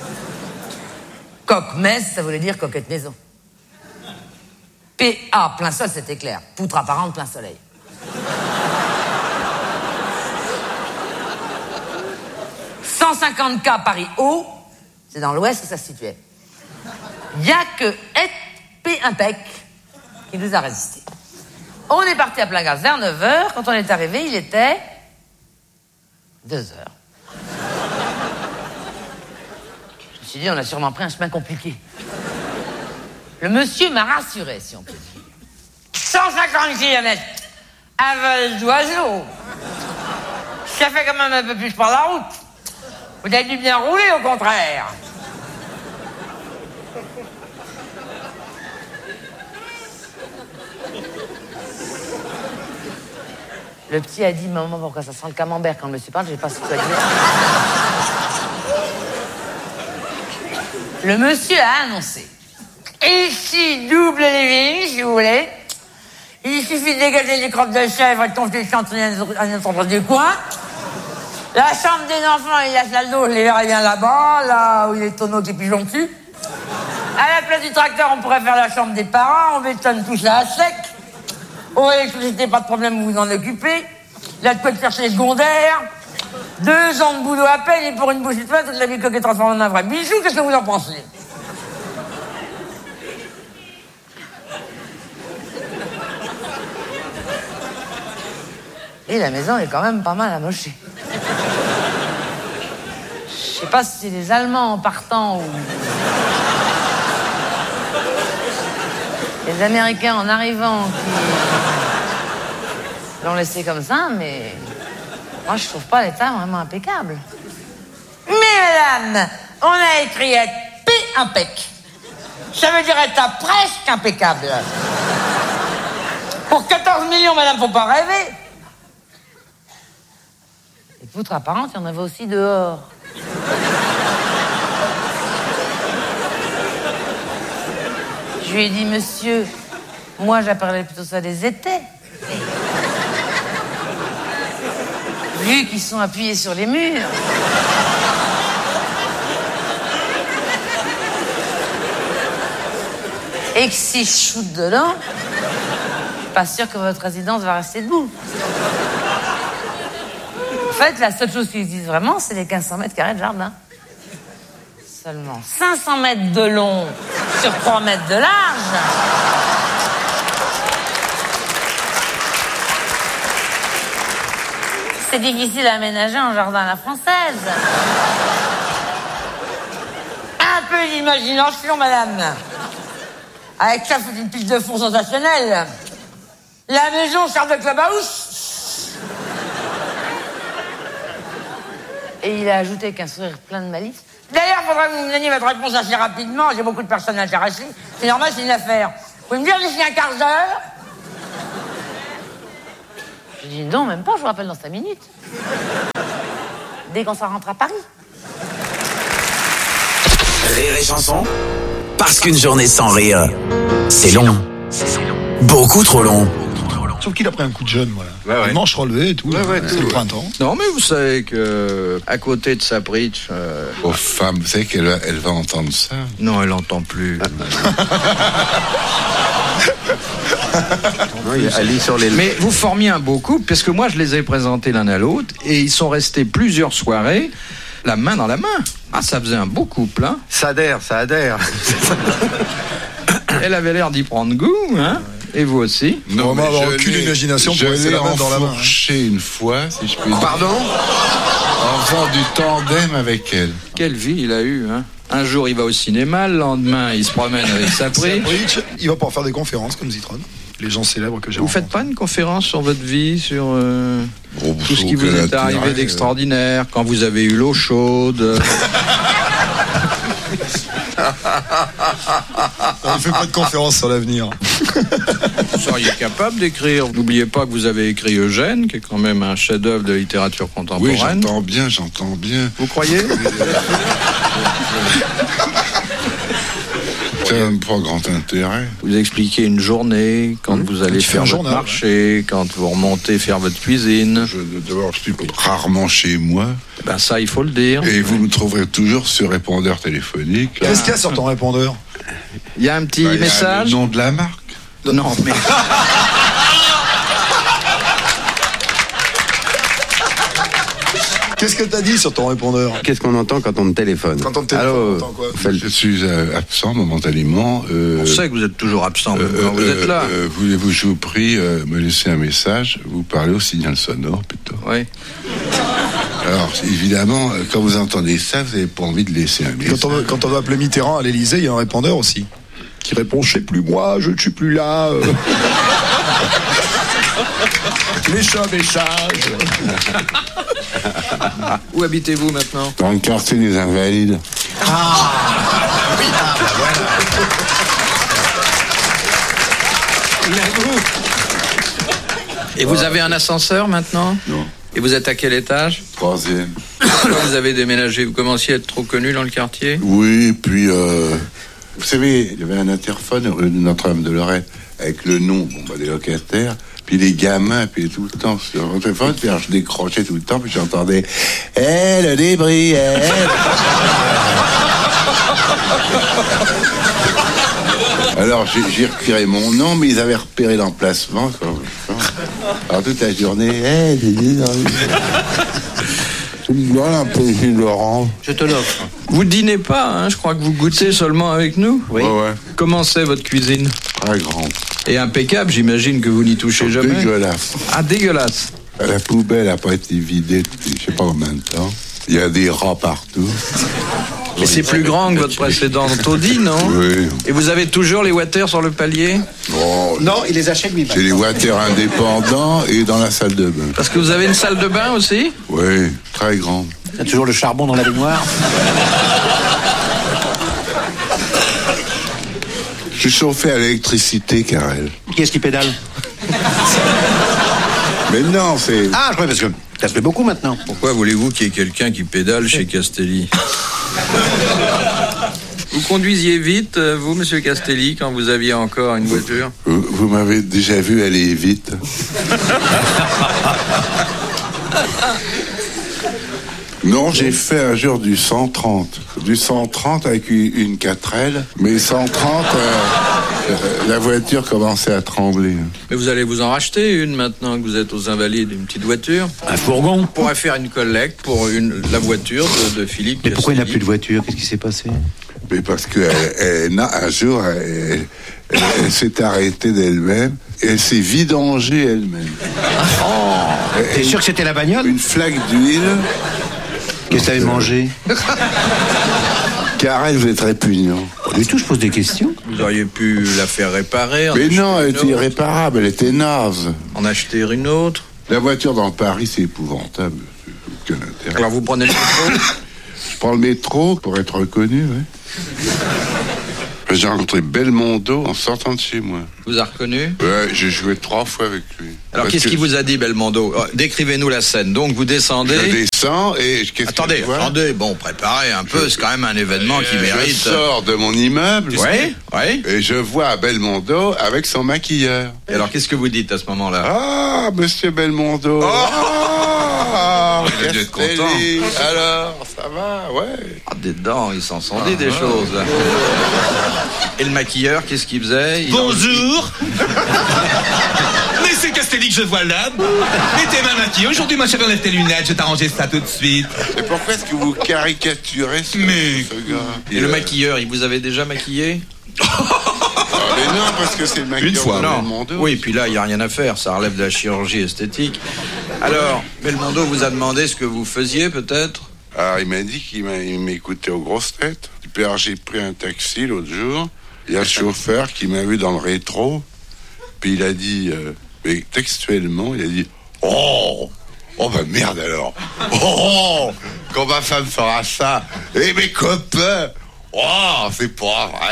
Coq-Mez, ça voulait dire coquette maison. PA plein sol, c'était clair. Poutre apparente plein soleil. « 150K Paris haut », c'est dans l'ouest que ça se situait. Il n'y a que P impec qui nous a résisté. On est parti à plein gaz vers 9h. Quand on est arrivé, il était 2h. Je me suis dit, on a sûrement pris un chemin compliqué. Le monsieur m'a rassuré, si on peut dire. 150 km à vol d'oiseau. Ça fait quand même un peu plus par la route. Vous avez dû bien rouler, au contraire. Le petit a dit, maman, pourquoi ça sent le camembert quand le monsieur parle, je sais pas ce que ça dit. Le monsieur a annoncé. Ici, double living, si vous voulez. Il suffit de dégager des crottes de chèvre et de confier le chantier à notre endroit du coin. La chambre des enfants, il y a la salle d'eau, je les verrai bien là-bas, là où il y a les tonneaux avec les pigeons dessus. À la place du tracteur, on pourrait faire la chambre des parents, on bétonne tout ça à sec. Au électricité, pas de problème, vous vous en occupez. Là, de quoi de chercher les secondaires. 2 ans de boulot à peine, et pour une bouchée de pain, toute la vie coquette transformée en un vrai bijou, qu'est-ce que vous en pensez? Et la maison est quand même pas mal amochée. Je sais pas si c'est les Allemands en partant ou les Américains en arrivant qui l'ont laissé comme ça, mais moi je trouve pas l'état vraiment impeccable. Mais madame, on a écrit P impec. Ça veut dire état presque impeccable. Pour 14 millions, madame, faut pas rêver. Les poutres apparentes, il y en avait aussi dehors. Je lui ai dit, monsieur, moi j'appellerais plutôt ça des étais. Vu qu'ils sont appuyés sur les murs. Et que si je shoot dedans, je suis pas sûr que votre résidence va rester debout. En fait, la seule chose qui existe vraiment, c'est les 1500 mètres carrés de jardin. Seulement 500 mètres de long sur 3 mètres de large. C'est difficile à aménager en jardin à la française. Un peu d'imagination, madame. Avec ça, c'est une piste de fond sensationnelle. La maison sert de clubhouse. Et il a ajouté avec un sourire plein de malice. D'ailleurs, il faudrait que vous me donniez votre réponse assez rapidement. J'ai beaucoup de personnes intéressées. C'est normal, c'est une affaire. Vous pouvez me dire d'ici un quart d'heure? Je dis non, même pas, je vous rappelle dans 5 minutes. Dès qu'on s'en rentre à Paris. Rire et chanson, parce qu'une journée sans rire, c'est long. Beaucoup trop long. Sauf qu'il a pris un coup de jeune, voilà. Ouais. Manche relevée et tout. C'est le printemps. Non, mais vous savez que à côté de sa bridge... Aux femmes, vous savez qu'elle va entendre ça? Non, elle n'entend plus. Elle est sur les... Mais vous formiez un beau couple, parce que moi, je les ai présentés l'un à l'autre, et ils sont restés plusieurs soirées, la main dans la main. Ah, ça faisait un beau couple, hein. Ça adhère. Elle avait l'air d'y prendre goût, hein. Et vous aussi? Non, mais avoir aucune imagination pour rester la main dans la main. Je l'ai enfourché une fois, si je puis dire. Pardon? En faisant du tandem avec elle. Quelle vie il a eu, hein. Un jour, il va au cinéma, le lendemain, il se promène avec sa bridge. Il va pouvoir faire des conférences comme Zitron. Les gens célèbres que j'ai Vous faites pas une conférence sur votre vie, sur tout ce qui vous est arrivé d'extraordinaire, quand vous avez eu l'eau chaude? On ne fait pas de conférence sur l'avenir. Vous seriez capable d'écrire. N'oubliez pas que vous avez écrit Eugène, qui est quand même un chef-d'œuvre de littérature contemporaine. Oui, j'entends bien. Vous croyez? Ça n'a pas grand intérêt. Vous expliquez une journée, quand vous allez faire votre marché, quand vous remontez faire votre cuisine. D'abord, je suis rarement chez moi. Ben ça, il faut le dire. Et vous me trouverez toujours sur répondeur téléphonique. Qu'est-ce qu'il y a sur ton répondeur? Il y a un petit message. Le nom de la marque. Non, mais... Qu'est-ce que t'as dit sur ton répondeur? Qu'est-ce qu'on entend quand on te téléphone? Quand on te téléphone, on entend quoi? Je suis absent momentanément. On sait que vous êtes toujours absent, quand vous êtes là. Voulez-vous, je vous prie, me laisser un message? Vous parlez au signal sonore, plutôt. Oui. Alors, évidemment, quand vous entendez ça, vous n'avez pas envie de laisser un message. Quand on veut appeler Mitterrand à l'Élysée, il y a un répondeur aussi. Qui répond, je sais plus moi, je ne suis plus là. Message. Où habitez-vous maintenant? Dans le quartier des Invalides. Et vous avez un ascenseur maintenant? Non. Et vous êtes à quel étage? 3e. Pourquoi vous avez déménagé? Vous commenciez à être trop connu dans le quartier? Oui, puis vous savez, il y avait un interphone rue de Notre-Dame-de-Lorette avec le nom des locataires, puis les gamins, puis tout le temps sur le téléphone, puis alors je décrochais tout le temps, puis j'entendais « le débris, Alors j'ai retiré mon nom, mais ils avaient repéré l'emplacement. Alors toute la journée, voilà un peu Laurent. Je te l'offre. Vous dînez pas, hein? Je crois que vous goûtez seulement avec nous. Oui. Ouais. Comment c'est votre cuisine? Très grande. Et impeccable, j'imagine que vous n'y touchez jamais. Dégueulasse. Ah, dégueulasse. La poubelle n'a pas été vidée depuis je sais pas combien de temps. Il y a des rats partout. Mais c'est plus grand que votre précédent taudis, non? Oui. Et vous avez toujours les water sur le palier? Oh, Non, il les achète lui-même. j'ai les water indépendants et dans la salle de bain. Parce que vous avez une salle de bain aussi? Oui, très grande. Il y a toujours le charbon dans la baignoire. Je suis chauffé à l'électricité, Karel. Qui est-ce qui pédale? Mais non, c'est... Ah, je crois parce que ça se fait beaucoup maintenant. Pourquoi voulez-vous qu'il y ait quelqu'un qui pédale chez Castelli? Vous conduisiez vite, vous, monsieur Castelli, quand vous aviez encore une voiture? Vous m'avez déjà vu aller vite. Non, j'ai fait un jour du 130. Du 130 avec une 4L. Mais 130, la voiture commençait à trembler. Mais vous allez vous en racheter une maintenant que vous êtes aux Invalides, une petite voiture? Un fourgon. On pourrait faire une collecte pour la voiture de Philippe Castelli. Mais pourquoi il n'a plus de voiture? Qu'est-ce qui s'est passé? Mais parce qu'un jour, elle s'est arrêtée d'elle-même et elle s'est vidangée elle-même. Oh, t'es sûr que c'était la bagnole? Une flaque d'huile. Qu'est-ce que t'avais mangé? Karel, vous êtes répugnant. Du tout, je pose des questions. Vous auriez pu la faire réparer. Mais non, elle était irréparable, elle était naze. En acheter une autre. La voiture dans Paris, c'est épouvantable. Aucun intérêt. Alors vous prenez le métro? Je prends le métro pour être reconnu, oui. J'ai rencontré Belmondo en sortant de chez moi. Vous a reconnu? Ouais, j'ai joué 3 fois avec lui. Alors, qu'est-ce qu'il vous a dit, Belmondo? Décrivez-nous la scène. Donc, vous descendez... Je descends et... Attendez, bon, préparez un peu, c'est quand même un événement qui mérite... Je sors de mon immeuble, oui. Et je vois Belmondo avec son maquilleur. Et alors, qu'est-ce que vous dites à ce moment-là? Ah, monsieur Belmondo. Vous devez être content. Alors, ça va, ouais. Ah, dedans, ils s'en sont dit des choses, là. Et le maquilleur, qu'est-ce qu'il faisait? Bonjour. Mais c'est Castelli que je vois là. Mettez ma maquille. Aujourd'hui, ma chérie, enlève tes lunettes. Je vais t'arranger ça tout de suite. Et pourquoi est-ce que vous caricaturez ce gars? Et le maquilleur, il vous avait déjà maquillé? Mais non, parce que c'est le maquilleur. Une fois, de non. Belmondo. Oui, puis là, il n'y a rien à faire. Ça relève de la chirurgie esthétique. Alors, Belmondo vous a demandé ce que vous faisiez, peut-être? Alors, il m'a dit qu'il m'écoutait aux grosses têtes. Puis alors, j'ai pris un taxi l'autre jour. Il y a le chauffeur qui m'a vu dans le rétro. Puis il a dit, mais textuellement, il a dit « Oh bah merde alors. Oh, quand ma femme fera ça. Et mes copains. Oh, c'est pas vrai. »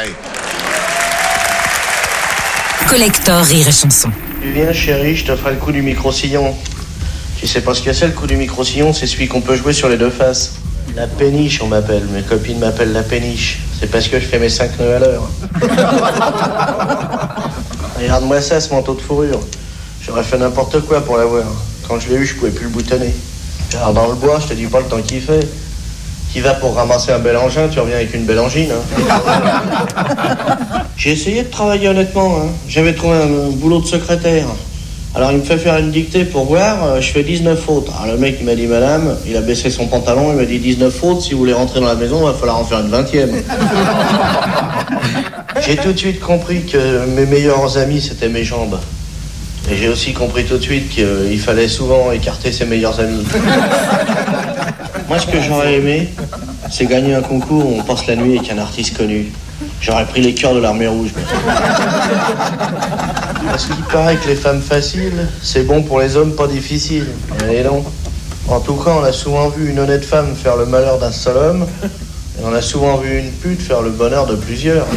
Collector Rire et Chanson. Tu viens, chérie, je te ferai le coup du micro-sillon. Tu sais pas ce que c'est, le coup du micro-sillon? C'est celui qu'on peut jouer sur les deux faces. La péniche, on m'appelle. Mes copines m'appellent la péniche. C'est parce que je fais mes 5 nœuds à l'heure. Regarde-moi ça, ce manteau de fourrure. J'aurais fait n'importe quoi pour l'avoir. Quand je l'ai eu, je pouvais plus le boutonner. Alors dans le bois, je te dis pas le temps qu'il fait. Tu vas pour ramasser un bel engin, tu reviens avec une belle angine. J'ai essayé de travailler honnêtement. J'avais trouvé un boulot de secrétaire. Alors il me fait faire une dictée pour voir, je fais 19 fautes. Alors le mec il m'a dit madame, il a baissé son pantalon, il m'a dit 19 fautes, si vous voulez rentrer dans la maison, il va falloir en faire une 20e. J'ai tout de suite compris que mes meilleurs amis c'était mes jambes. Et j'ai aussi compris tout de suite qu'il fallait souvent écarter ses meilleurs amis. Moi ce que j'aurais aimé, c'est gagner un concours où on passe la nuit avec un artiste connu. J'aurais pris les cœurs de l'armée rouge. Parce qu'il paraît que les femmes faciles, c'est bon pour les hommes pas difficiles. Et non. En tout cas, on a souvent vu une honnête femme faire le malheur d'un seul homme, et on a souvent vu une pute faire le bonheur de plusieurs.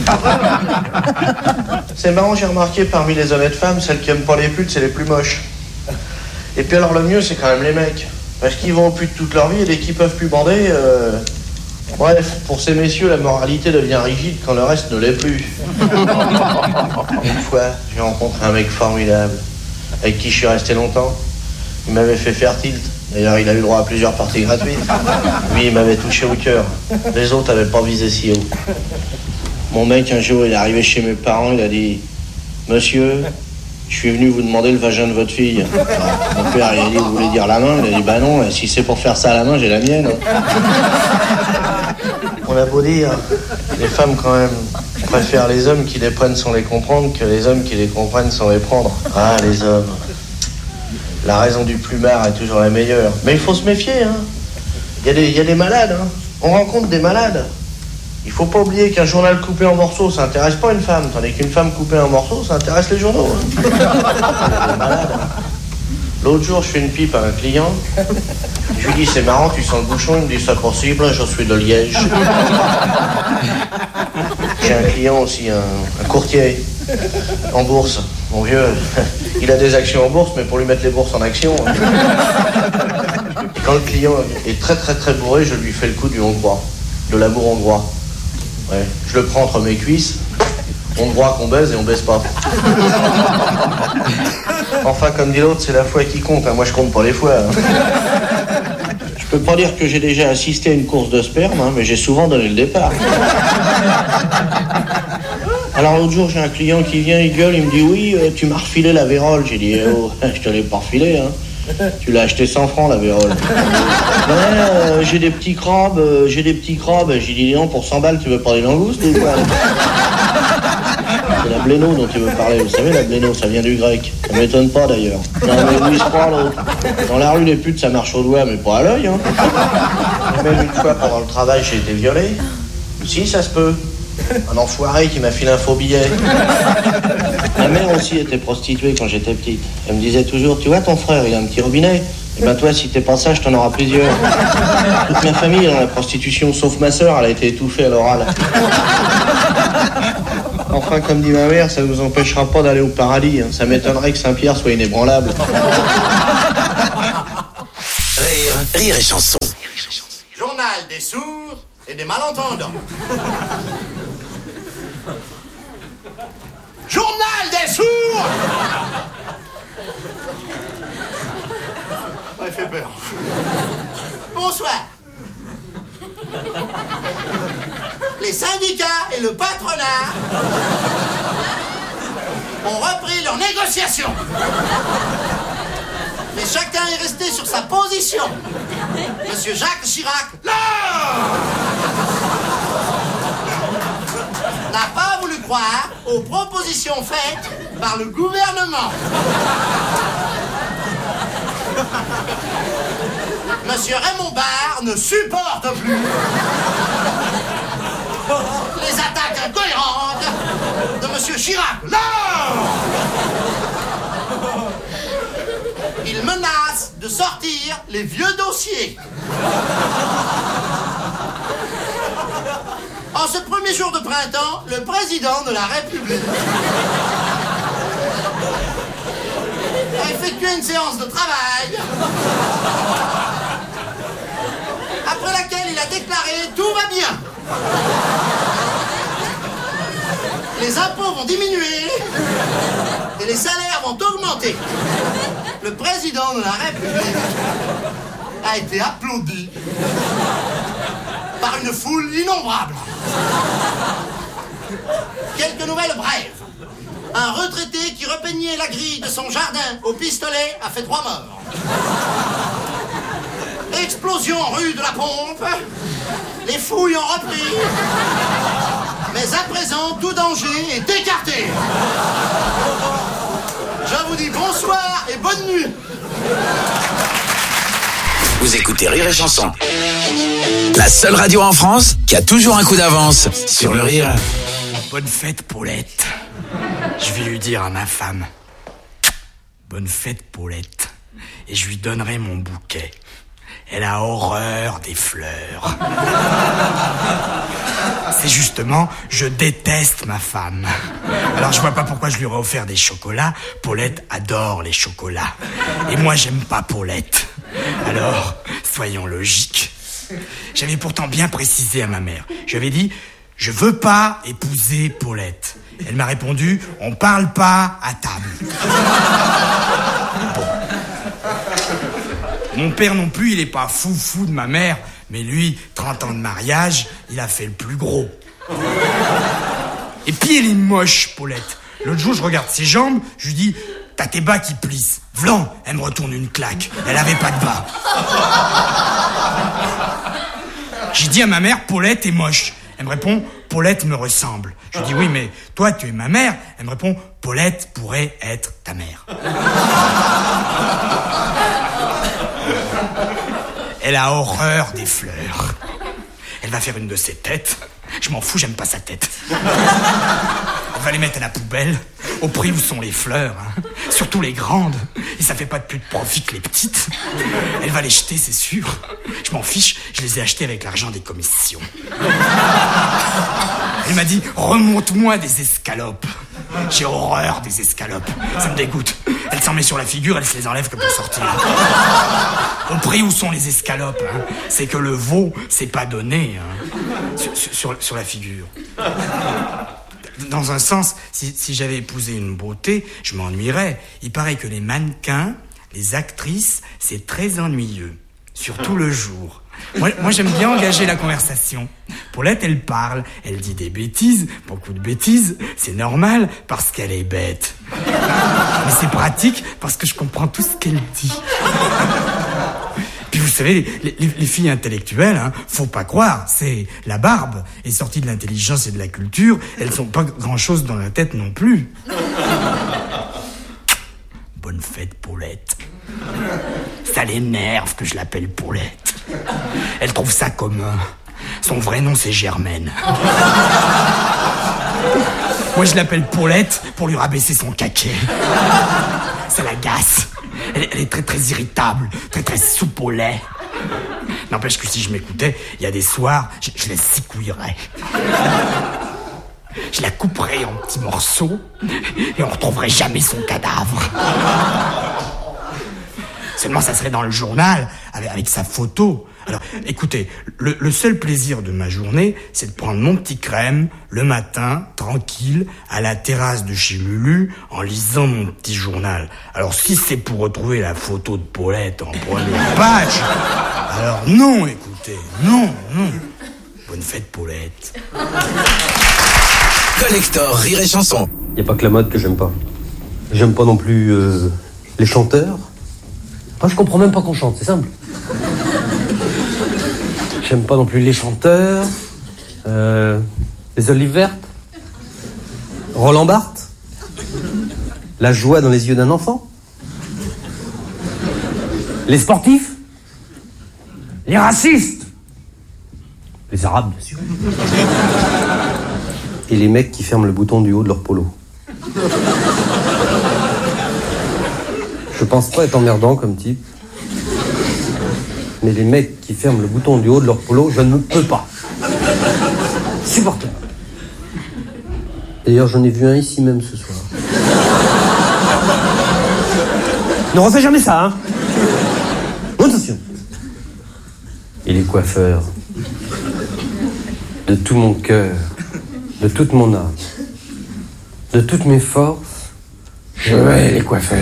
C'est marrant, j'ai remarqué, parmi les honnêtes femmes, celles qui aiment pas les putes, c'est les plus moches. Et puis alors le mieux, c'est quand même les mecs. Parce qu'ils vont aux putes toute leur vie, et dès qu'ils peuvent plus bander... Bref, pour ces messieurs, la moralité devient rigide quand le reste ne l'est plus. Une fois, j'ai rencontré un mec formidable, avec qui je suis resté longtemps. Il m'avait fait faire tilt. D'ailleurs, il a eu droit à plusieurs parties gratuites. Lui, il m'avait touché au cœur. Les autres n'avaient pas visé si haut. Mon mec, un jour, il est arrivé chez mes parents, il a dit « Monsieur, je suis venu vous demander le vagin de votre fille. » Mon père, il a dit « Vous voulez dire la main ?» Il a dit « Bah non, si c'est pour faire ça à la main, j'ai la mienne. » On a beau dire, les femmes quand même préfèrent les hommes qui les prennent sans les comprendre que les hommes qui les comprennent sans les prendre. Ah, les hommes. La raison du plumard est toujours la meilleure. Mais il faut se méfier, hein. Il y a des malades, hein. On rencontre des malades. Il faut pas oublier qu'un journal coupé en morceaux, ça intéresse pas une femme, tandis qu'une femme coupée en morceaux, ça intéresse les journaux. Hein. Il y a des malades, hein. L'autre jour, je fais une pipe à un client. Je lui dis, c'est marrant, tu sens le bouchon. Il me dit, c'est possible, je suis de Liège. J'ai un client aussi, un courtier en bourse. Mon vieux, il a des actions en bourse, mais pour lui mettre les bourses en action. Et quand le client est très très très bourré, je lui fais le coup du hongrois, de l'amour hongrois. Ouais, je le prends entre mes cuisses. Hongrois qu'on baise et on baise pas. Enfin, comme dit l'autre, c'est la foi qui compte. Hein. Moi, je compte pas les fois. Hein. Je peux pas dire que j'ai déjà assisté à une course de sperme, hein, mais j'ai souvent donné le départ. Alors, l'autre jour, j'ai un client qui vient, il gueule, il me dit « Oui, tu m'as refilé la vérole. » J'ai dit oh, « Je te l'ai pas refilé, hein. Tu l'as acheté 100 francs, la vérole. » Ouais, j'ai des petits crabes, J'ai dit « Non, pour 100 balles, tu veux pas des langoustes ou quoi ?» C'est la bléno dont tu veux parler. Vous savez, la bléno, ça vient du grec. Ça m'étonne pas, d'ailleurs. Non, mais où il se prend, l'autre? Dans la rue, les putes, ça marche au doigt, mais pas à l'œil, hein. Et même une fois, pendant le travail, j'ai été violé. Si, ça se peut. Un enfoiré qui m'a filé un faux billet. Ma mère aussi était prostituée quand j'étais petite. Elle me disait toujours, tu vois, ton frère, il a un petit robinet. Et ben toi, si t'es pas sage, t'en auras plusieurs. Toute ma famille est dans la prostitution, sauf ma sœur, elle a été étouffée à l'oral. Enfin, comme dit ma mère, ça ne nous empêchera pas d'aller au paradis. Hein. Ça m'étonnerait que Saint-Pierre soit inébranlable. Rire et chanson. Journal des sourds et des malentendants. Journal des sourds. Ça fait peur. Bonsoir. Les syndicats et le patronat ont repris leurs négociations. Mais chacun est resté sur sa position. Monsieur Jacques Chirac, là, n'a pas voulu croire aux propositions faites par le gouvernement. Monsieur Raymond Barre ne supporte plus les attaques incohérentes de Monsieur Chirac. Là, il menace de sortir les vieux dossiers. En ce premier jour de printemps, le président de la République a effectué une séance de travail après laquelle il a déclaré « Tout va bien ». Les impôts vont diminuer et les salaires vont augmenter. Le président de la République a été applaudi par une foule innombrable. Quelques nouvelles brèves. Un retraité qui repeignait la grille de son jardin au pistolet a fait 3 morts. Explosion rue de la Pompe. Les fouilles ont repris. Mais à présent, tout danger est écarté. Je vous dis bonsoir et bonne nuit. Vous écoutez Rire et Chanson. La seule radio en France qui a toujours un coup d'avance sur le rire. Bonne fête, Paulette. Je vais lui dire à ma femme. Bonne fête, Paulette. Et je lui donnerai mon bouquet. Elle a horreur des fleurs. C'est justement, je déteste ma femme. Alors je vois pas pourquoi je lui aurais offert des chocolats. Paulette adore les chocolats. Et moi j'aime pas Paulette. Alors, soyons logiques. J'avais pourtant bien précisé à ma mère. Je lui avais dit, je veux pas épouser Paulette. Elle m'a répondu, on parle pas à table. Bon. Mon père non plus, il est pas fou de ma mère, mais lui, 30 ans de mariage, il a fait le plus gros. Et puis elle est moche, Paulette. L'autre jour, je regarde ses jambes, je lui dis, t'as tes bas qui plissent. Vlan, elle me retourne une claque. Elle avait pas de bas. J'ai dit à ma mère, Paulette est moche. Elle me répond, Paulette me ressemble. Je dis, oui, mais toi, tu es ma mère. Elle me répond, Paulette pourrait être ta mère. Elle a horreur des fleurs. Elle va faire une de ses têtes. Je m'en fous, j'aime pas sa tête. Elle va les mettre à la poubelle, au prix où sont les fleurs, hein. Surtout les grandes. Et ça fait pas de plus de profit que les petites. Elle va les jeter, c'est sûr. Je m'en fiche, je les ai achetées avec l'argent des commissions. Elle m'a dit, remonte-moi des escalopes. J'ai horreur des escalopes. Ça me dégoûte. Elle s'en met sur la figure, elle se les enlève que pour sortir. Au prix où sont les escalopes, hein. C'est que le veau, c'est pas donné, hein. Sur la figure. Dans un sens, si j'avais épousé une beauté, je m'ennuierais. Il paraît que les mannequins, les actrices, c'est très ennuyeux. Surtout le jour. Moi, j'aime bien engager la conversation. Paulette, elle parle, elle dit des bêtises, beaucoup de bêtises. C'est normal, parce qu'elle est bête. Mais c'est pratique, parce que je comprends tout ce qu'elle dit. Puis vous savez, les filles intellectuelles, hein, faut pas croire, c'est la barbe est sortie de l'intelligence et de la culture, elles sont pas grand-chose dans la tête non plus. Bonne fête, Paulette. Ça l'énerve que je l'appelle Paulette. Elle trouve ça commun. Son vrai nom, c'est Germaine. Moi, je l'appelle Paulette pour lui rabaisser son caquet. Ça l'agace. Elle est très très irritable, très très soupe au lait. N'empêche que si je m'écoutais, il y a des soirs, je les secouillerais. Je la couperai en petits morceaux et on retrouverait jamais son cadavre. Seulement, ça serait dans le journal, avec sa photo. Alors, écoutez, le seul plaisir de ma journée, c'est de prendre mon petit crème, le matin, tranquille, à la terrasse de chez Lulu, en lisant mon petit journal. Alors, si c'est pour retrouver la photo de Paulette en première page, alors non, écoutez, non. Bonne fête, Paulette. Collector Rire et Chanson. Y a pas que la mode que j'aime pas. J'aime pas non plus les chanteurs. Je comprends même pas qu'on chante, c'est simple. J'aime pas non plus les chanteurs, les olives vertes, Roland Barthes, la joie dans les yeux d'un enfant, les sportifs, les racistes, les arabes bien sûr, et les mecs qui ferment le bouton du haut de leur polo. Je pense pas être emmerdant comme type. Mais les mecs qui ferment le bouton du haut de leur polo, je ne peux pas. Supportable. D'ailleurs, j'en ai vu un ici même ce soir. Ne refais jamais ça, hein. Attention. Et les coiffeurs. De tout mon cœur, de toute mon âme, de toutes mes forces, je hais les coiffeurs.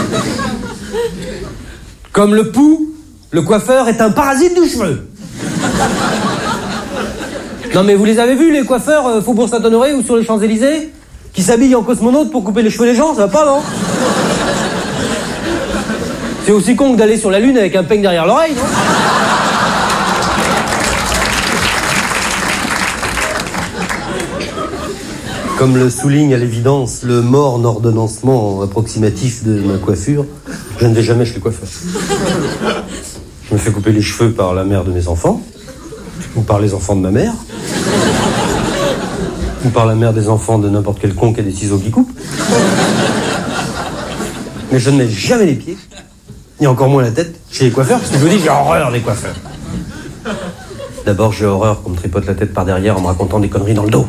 Comme le pouls, le coiffeur est un parasite du cheveu. Non mais vous les avez vus, les coiffeurs Faubourg Saint-Honoré ou sur les Champs-Élysées, qui s'habillent en cosmonaute pour couper les cheveux des gens, ça va pas, non? C'est aussi con que d'aller sur la Lune avec un peigne derrière l'oreille, non? Comme le souligne à l'évidence le morne ordonnancement approximatif de ma coiffure, je ne vais jamais chez le coiffeur. Je me fais couper les cheveux par la mère de mes enfants, ou par les enfants de ma mère, ou par la mère des enfants de n'importe quel con qui a des ciseaux qui coupent. Mais je ne mets jamais les pieds, ni encore moins la tête, chez les coiffeurs, parce que je vous dis, j'ai horreur des coiffeurs. D'abord, j'ai horreur qu'on me tripote la tête par derrière en me racontant des conneries dans le dos.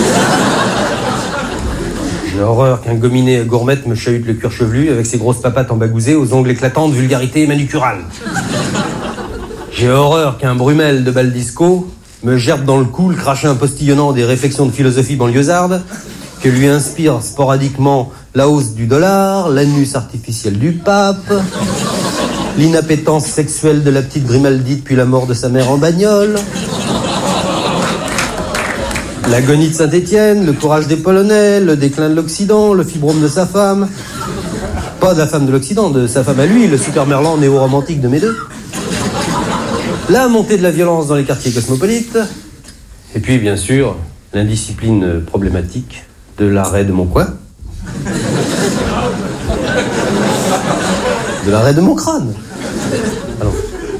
J'ai horreur qu'un gominé à gourmette me chahute le cuir chevelu avec ses grosses papates embagousées aux ongles éclatants de vulgarité manucurale. J'ai horreur qu'un brumel de baldisco me gerbe dans le cou le crachin postillonnant des réflexions de philosophie banlieusarde que lui inspire sporadiquement la hausse du dollar, l'anus artificiel du pape, l'inappétence sexuelle de la petite Grimaldi depuis la mort de sa mère en bagnole, l'agonie de Saint-Étienne, le courage des Polonais, le déclin de l'Occident, le fibrome de sa femme. Pas de la femme de l'Occident, de sa femme à lui, le super merlan néo-romantique de mes deux. La montée de la violence dans les quartiers cosmopolites. Et puis, bien sûr, l'indiscipline problématique de l'arrêt de mon quoi. De l'arrêt de mon crâne. Alors.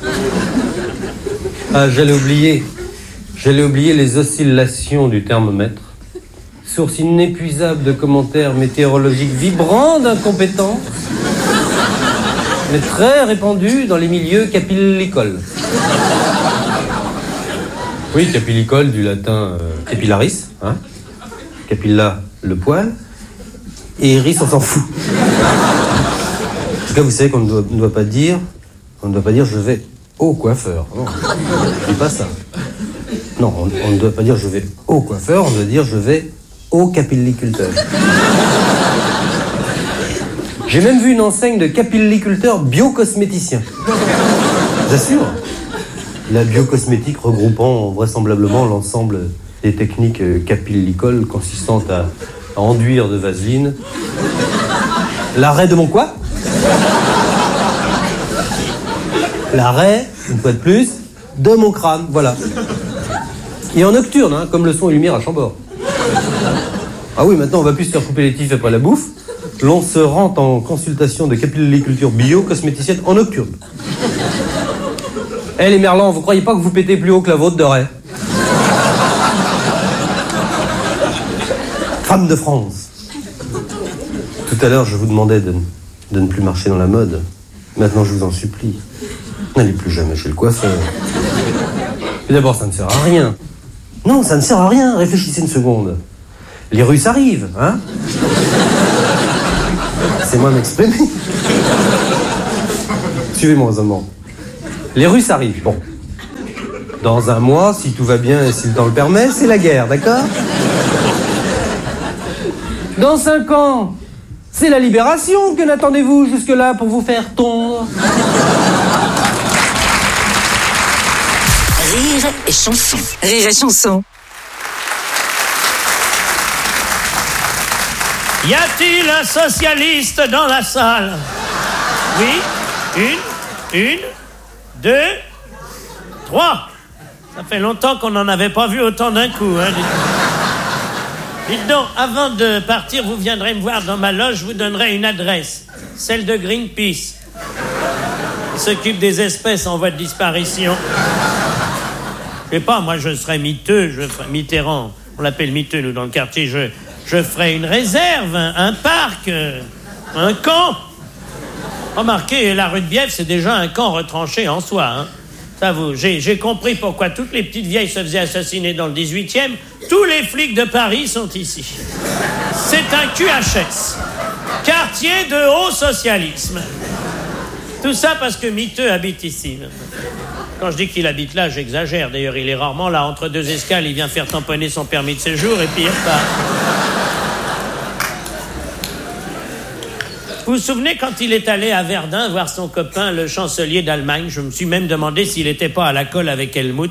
Ah, j'allais oublier les oscillations du thermomètre, source inépuisable de commentaires météorologiques vibrants d'incompétence, mais très répandus dans les milieux capillicoles. Oui, capillicole du latin capillaris, hein. Capilla, le poil, et iris, on s'en fout. En tout cas, vous savez qu'on ne doit pas dire je vais au coiffeur. Non, je dis pas ça. Non, on ne doit pas dire je vais au coiffeur, on doit dire je vais au capilliculteur. J'ai même vu une enseigne de capilliculteur biocosméticien. Je vous assure. La biocosmétique regroupant vraisemblablement l'ensemble des techniques capillicoles consistant à enduire de vaseline l'arrêt de mon quoi? L'arrêt, une fois de plus, de mon crâne, voilà. Et en nocturne, hein, comme le son et lumière à Chambord. Ah oui, maintenant on va plus se faire couper les tifs après la bouffe. L'on se rend en consultation de capilliculture bio-cosméticienne en nocturne. Eh les merlans, vous croyez pas que vous pétez plus haut que la vôtre de raie? Femme de France. Tout à l'heure, je vous demandais de ne plus marcher dans la mode. Maintenant, je vous en supplie. N'allez plus jamais chez le coiffeur. Et d'abord, ça ne sert à rien. Non, ça ne sert à rien. Réfléchissez une seconde. Les Russes arrivent, hein? C'est moi m'exprimer. Suivez-moi, raisonnement. Les Russes arrivent, bon. Dans un mois, si tout va bien et si le temps le permet, c'est la guerre, d'accord? Dans 5 ans, c'est la libération. Que n'attendez-vous jusque-là pour vous faire tondre? Rire et chanson. Rire et chanson. Y a-t-il un socialiste dans la salle? Oui. Une, 2, 3. Ça fait longtemps qu'on n'en avait pas vu autant d'un coup, hein. Dites donc, avant de partir, vous viendrez me voir dans ma loge, je vous donnerai une adresse. Celle de Greenpeace. Il s'occupe des espèces en voie de disparition. Je sais pas, moi je serais miteux, je ferais Mitterrand. On l'appelle miteux, nous, dans le quartier. Je ferais une réserve, un parc, un camp. Remarquez, la rue de Bièvre, c'est déjà un camp retranché en soi, hein. Ça j'ai compris pourquoi toutes les petites vieilles se faisaient assassiner dans le 18e. Tous les flics de Paris sont ici. C'est un QHS. Quartier de haut socialisme. Tout ça parce que Miteux habite ici. Quand je dis qu'il habite là, j'exagère. D'ailleurs, il est rarement là. Entre 2 escales, il vient faire tamponner son permis de séjour et puis il repart. Vous vous souvenez quand il est allé à Verdun voir son copain, le chancelier d'Allemagne? Je me suis même demandé s'il n'était pas à la colle avec Helmut.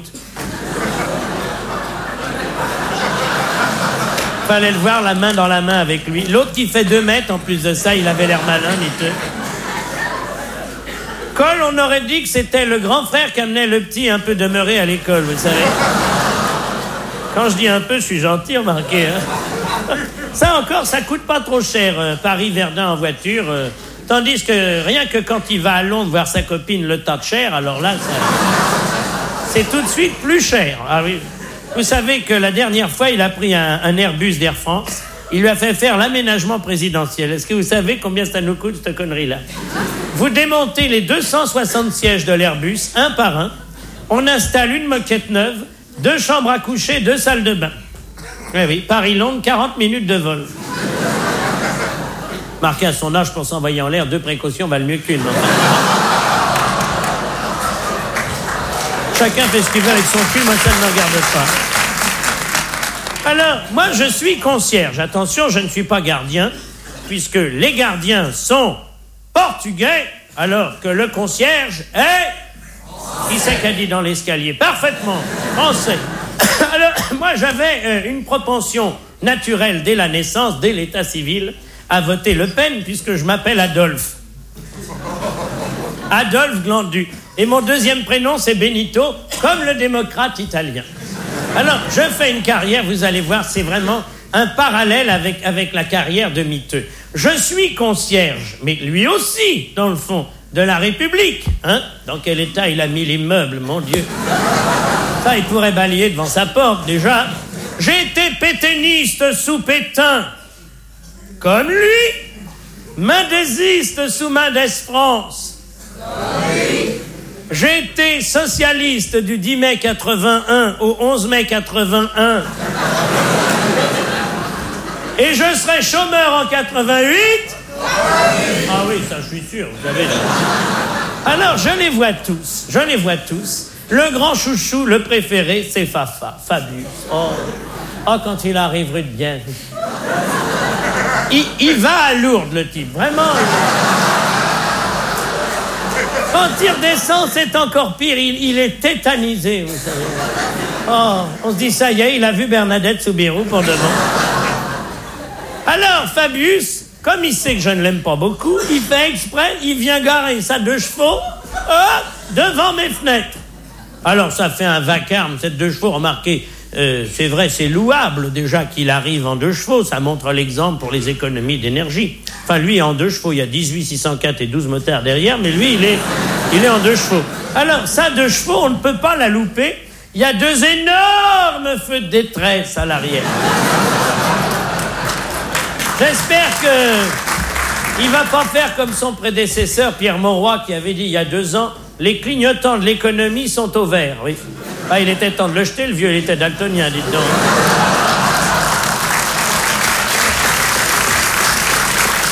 Fallait le voir la main dans la main avec lui. L'autre qui fait 2 mètres, en plus de ça, il avait l'air malin, miteux. Kohl, on aurait dit que c'était le grand frère qui amenait le petit un peu demeuré à l'école, vous savez. Quand je dis un peu, je suis gentil, remarquez, hein. Ça encore, ça coûte pas trop cher, Paris-Verdun en voiture. Tandis que rien que quand il va à Londres voir sa copine le Thatcher, alors là, c'est tout de suite plus cher. Ah oui. Vous savez que la dernière fois, il a pris un Airbus d'Air France. Il lui a fait faire l'aménagement présidentiel. Est-ce que vous savez combien ça nous coûte, cette connerie-là? Vous démontez les 260 sièges de l'Airbus, un par un. On installe une moquette neuve, 2 chambres à coucher, 2 salles de bain. Oui, Paris-Londres, 40 minutes de vol. Marqué à son âge pour s'envoyer en l'air, 2 précautions valent mieux qu'une. Chacun fait ce qu'il veut avec son cul, moi ça ne me regarde pas. Alors, moi je suis concierge. Attention, je ne suis pas gardien, puisque les gardiens sont portugais, alors que le concierge est... Qui c'est qu'a dit dans l'escalier? Parfaitement, français. Alors, moi, j'avais une propension naturelle dès la naissance, dès l'état civil, à voter Le Pen, puisque je m'appelle Adolphe. Adolphe Glandu. Et mon deuxième prénom, c'est Benito, comme le démocrate italien. Alors, je fais une carrière, vous allez voir, c'est vraiment un parallèle avec la carrière de Miteux. Je suis concierge, mais lui aussi, dans le fond, de la République. Hein? Dans quel état il a mis l'immeuble, mon Dieu. Ça, il pourrait balayer devant sa porte, déjà. J'ai été pétainiste sous Pétain, comme lui. Mendésiste sous Mendès France. J'ai été socialiste du 10 mai 81 au 11 mai 81. Et je serai chômeur en 88. Ah oui, ça je suis sûr, vous savez. Alors, je les vois tous. Le grand chouchou, le préféré, c'est Fafa, Fabius. Oh, quand il arrive rue de Bièvre. Il va à Lourdes, le type, vraiment. Quand il redescend, c'est encore pire, il est tétanisé, vous savez. Oh, on se dit, ça y est, il a vu Bernadette Soubirous pour de bon. Alors, Fabius, comme il sait que je ne l'aime pas beaucoup, il fait exprès, il vient garer sa 2 chevaux devant mes fenêtres. Alors, ça fait un vacarme, cette 2 chevaux, remarquez, c'est vrai, c'est louable déjà qu'il arrive en 2 chevaux, ça montre l'exemple pour les économies d'énergie. Enfin, lui, en 2 chevaux, il y a 18 604 et 12 motards derrière, mais lui, il est en 2 chevaux. Alors, ça, 2 chevaux, on ne peut pas la louper. Il y a 2 énormes feux de détresse à l'arrière. J'espère qu'il va pas faire comme son prédécesseur, Pierre Mauroy, qui avait dit il y a 2 ans, les clignotants de l'économie sont au vert, oui. Ah, il était temps de le jeter, le vieux, il était daltonien, dites donc.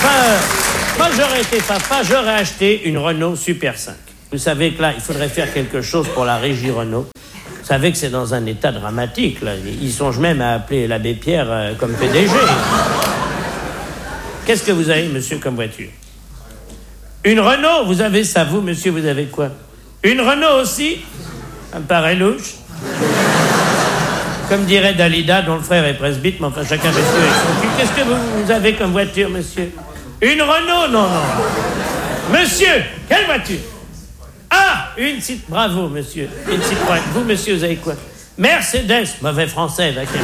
moi j'aurais été papa, j'aurais acheté une Renault Super 5. Vous savez que là, il faudrait faire quelque chose pour la régie Renault. Vous savez que c'est dans un état dramatique, là. Ils songent même à appeler l'abbé Pierre comme PDG. Qu'est-ce que vous avez, monsieur, comme voiture? Une Renault, vous avez ça, vous, monsieur, vous avez quoi? Une Renault aussi? Ça me paraît louche. Comme dirait Dalida, dont le frère est presbyte, mais enfin, chacun fait ce qu'il veut avec son cul. Qu'est-ce que vous avez comme voiture, monsieur? Une Renault? Non, non. Monsieur, quelle voiture? Ah, une Citroën. Bravo, monsieur. Une Citroën. Vous, monsieur, vous avez quoi? Mercedes. Mauvais français, d'accord.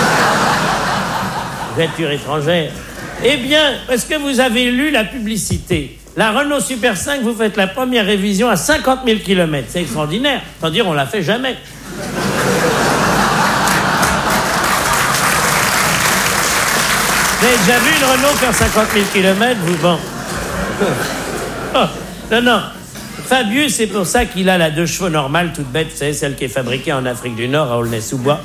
Voiture étrangère. Eh bien, est-ce que vous avez lu la publicité? La Renault Super 5, vous faites la première révision à 50 000 km. C'est extraordinaire. Sans dire, on l'a fait jamais. Vous avez déjà vu une Renault faire 50 000 km, vous? Bon. Oh, non, non. Fabius, c'est pour ça qu'il a la 2 chevaux normale, toute bête, vous savez, celle qui est fabriquée en Afrique du Nord, à Aulnay-sous-Bois.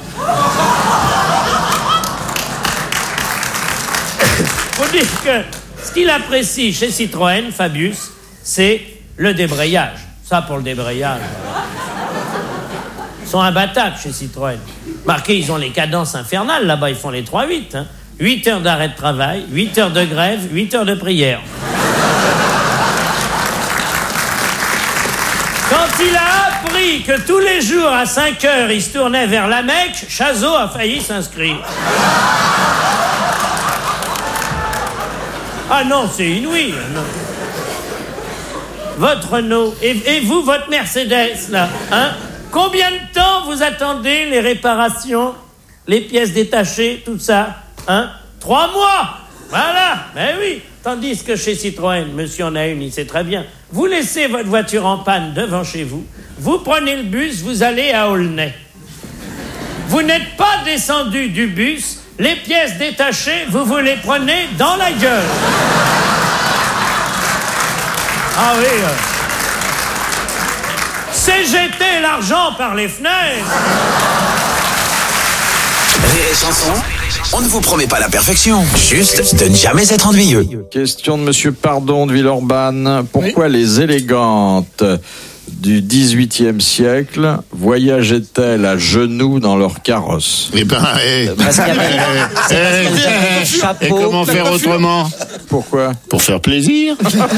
Faut dire que ce qu'il apprécie chez Citroën, Fabius, c'est le débrayage. Ça, pour le débrayage. Ils sont imbattables chez Citroën. Marquez, ils ont les cadences infernales, là-bas, ils font les 3-8. Hein. 8 heures d'arrêt de travail, 8 heures de grève, 8 heures de prière. Quand il a appris que tous les jours à 5 heures, il se tournait vers la Mecque, Chazot a failli s'inscrire. Ah non, c'est inouï. Non. Votre Renault, et vous, votre Mercedes, là, hein? Combien de temps vous attendez les réparations, les pièces détachées, tout ça, hein? 3 mois. Voilà, ben oui. Tandis que chez Citroën, monsieur en a une, il sait très bien. Vous laissez votre voiture en panne devant chez vous, vous prenez le bus, vous allez à Aulnay. Vous n'êtes pas descendu du bus, les pièces détachées, vous les prenez dans la gueule. Ah oui. C'est jeter l'argent par les fenêtres. Rire et chanson, on ne vous promet pas la perfection, juste de ne jamais être ennuyeux. Question de Monsieur Pardon de Villeurbanne. Pourquoi les élégantes du XVIIIe siècle voyageaient-elles à genoux dans leur carrosse? Eh ben, et comment faire autrement? Pourquoi? Pour faire plaisir.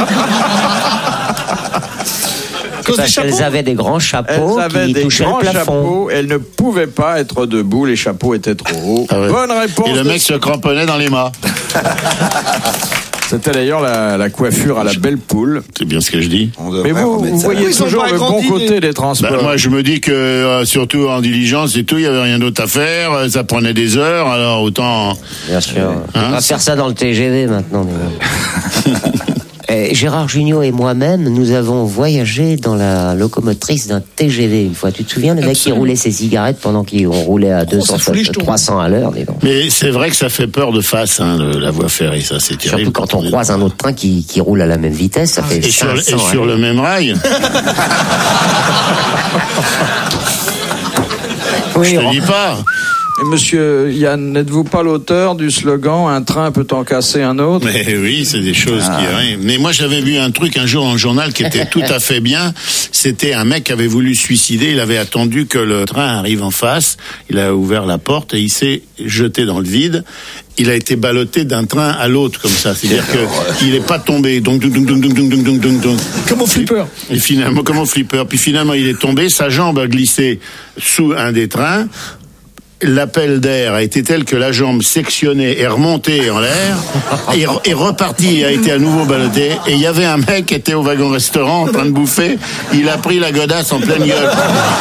Parce qu'elles avaient des grands chapeaux qui touchaient le plafond. Chapeaux, elles ne pouvaient pas être debout, les chapeaux étaient trop hauts. Ah ouais. Bonne réponse. Et le mec se cramponnait dans les mâts. C'était d'ailleurs la coiffure à la belle poule. C'est bien ce que je dis. Mais vous voyez toujours le bon côté des transports. Ben moi, je me dis que, surtout en diligence et tout, il n'y avait rien d'autre à faire. Ça prenait des heures, alors autant... Bien sûr. On va faire ça dans le TGV maintenant. Gérard Jugnot et moi-même, nous avons voyagé dans la locomotrice d'un TGV une fois. Tu te souviens, le mec qui roulait ses cigarettes pendant qu'on roulait à 200, 300 à l'heure, dis donc. Mais c'est vrai que ça fait peur de face, hein, la voie ferrée, ça c'est terrible. Surtout quand on croise un autre train qui roule à la même vitesse, ça fait 500, sur le même rail. Oui, je te dis pas. Et monsieur Yann, n'êtes-vous pas l'auteur du slogan « Un train peut en casser un autre » ? Mais oui, c'est des choses qui arrivent. Mais moi, j'avais vu un truc un jour dans le journal qui était tout à fait bien. C'était un mec qui avait voulu se suicider. Il avait attendu que le train arrive en face. Il a ouvert la porte et il s'est jeté dans le vide. Il a été ballotté d'un train à l'autre comme ça. C'est-à-dire qu'il n'est pas tombé. Donc, comme au flipper. Et finalement, comme au flipper. Puis finalement, il est tombé. Sa jambe a glissé sous un des trains. L'appel d'air a été tel que la jambe sectionnée est remontée en l'air et repartie, a été à nouveau ballotté. Et il y avait un mec qui était au wagon-restaurant en train de bouffer. Il a pris la godasse en pleine gueule.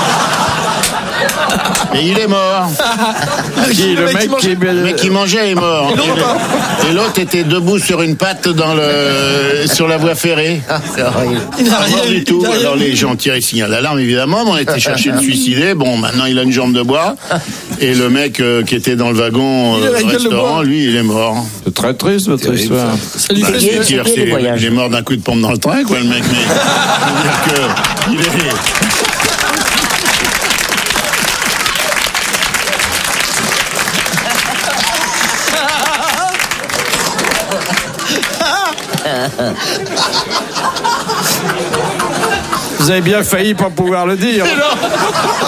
Et il est mort. Le mec qui mangeait est mort. Et l'autre était debout sur une patte sur la voie ferrée. C'est horrible. Il n'a rien du tout. Alors les gens tiraient le signal d'alarme évidemment, mais on était chercher le suicider. Bon, maintenant il a une jambe de bois. Et le mec qui était dans le wagon restaurant, lui, il est mort. C'est très triste votre histoire. Il est mort d'un coup de pompe dans le train, quoi, le mec. Mais il est... Vous avez bien failli pas pouvoir le dire.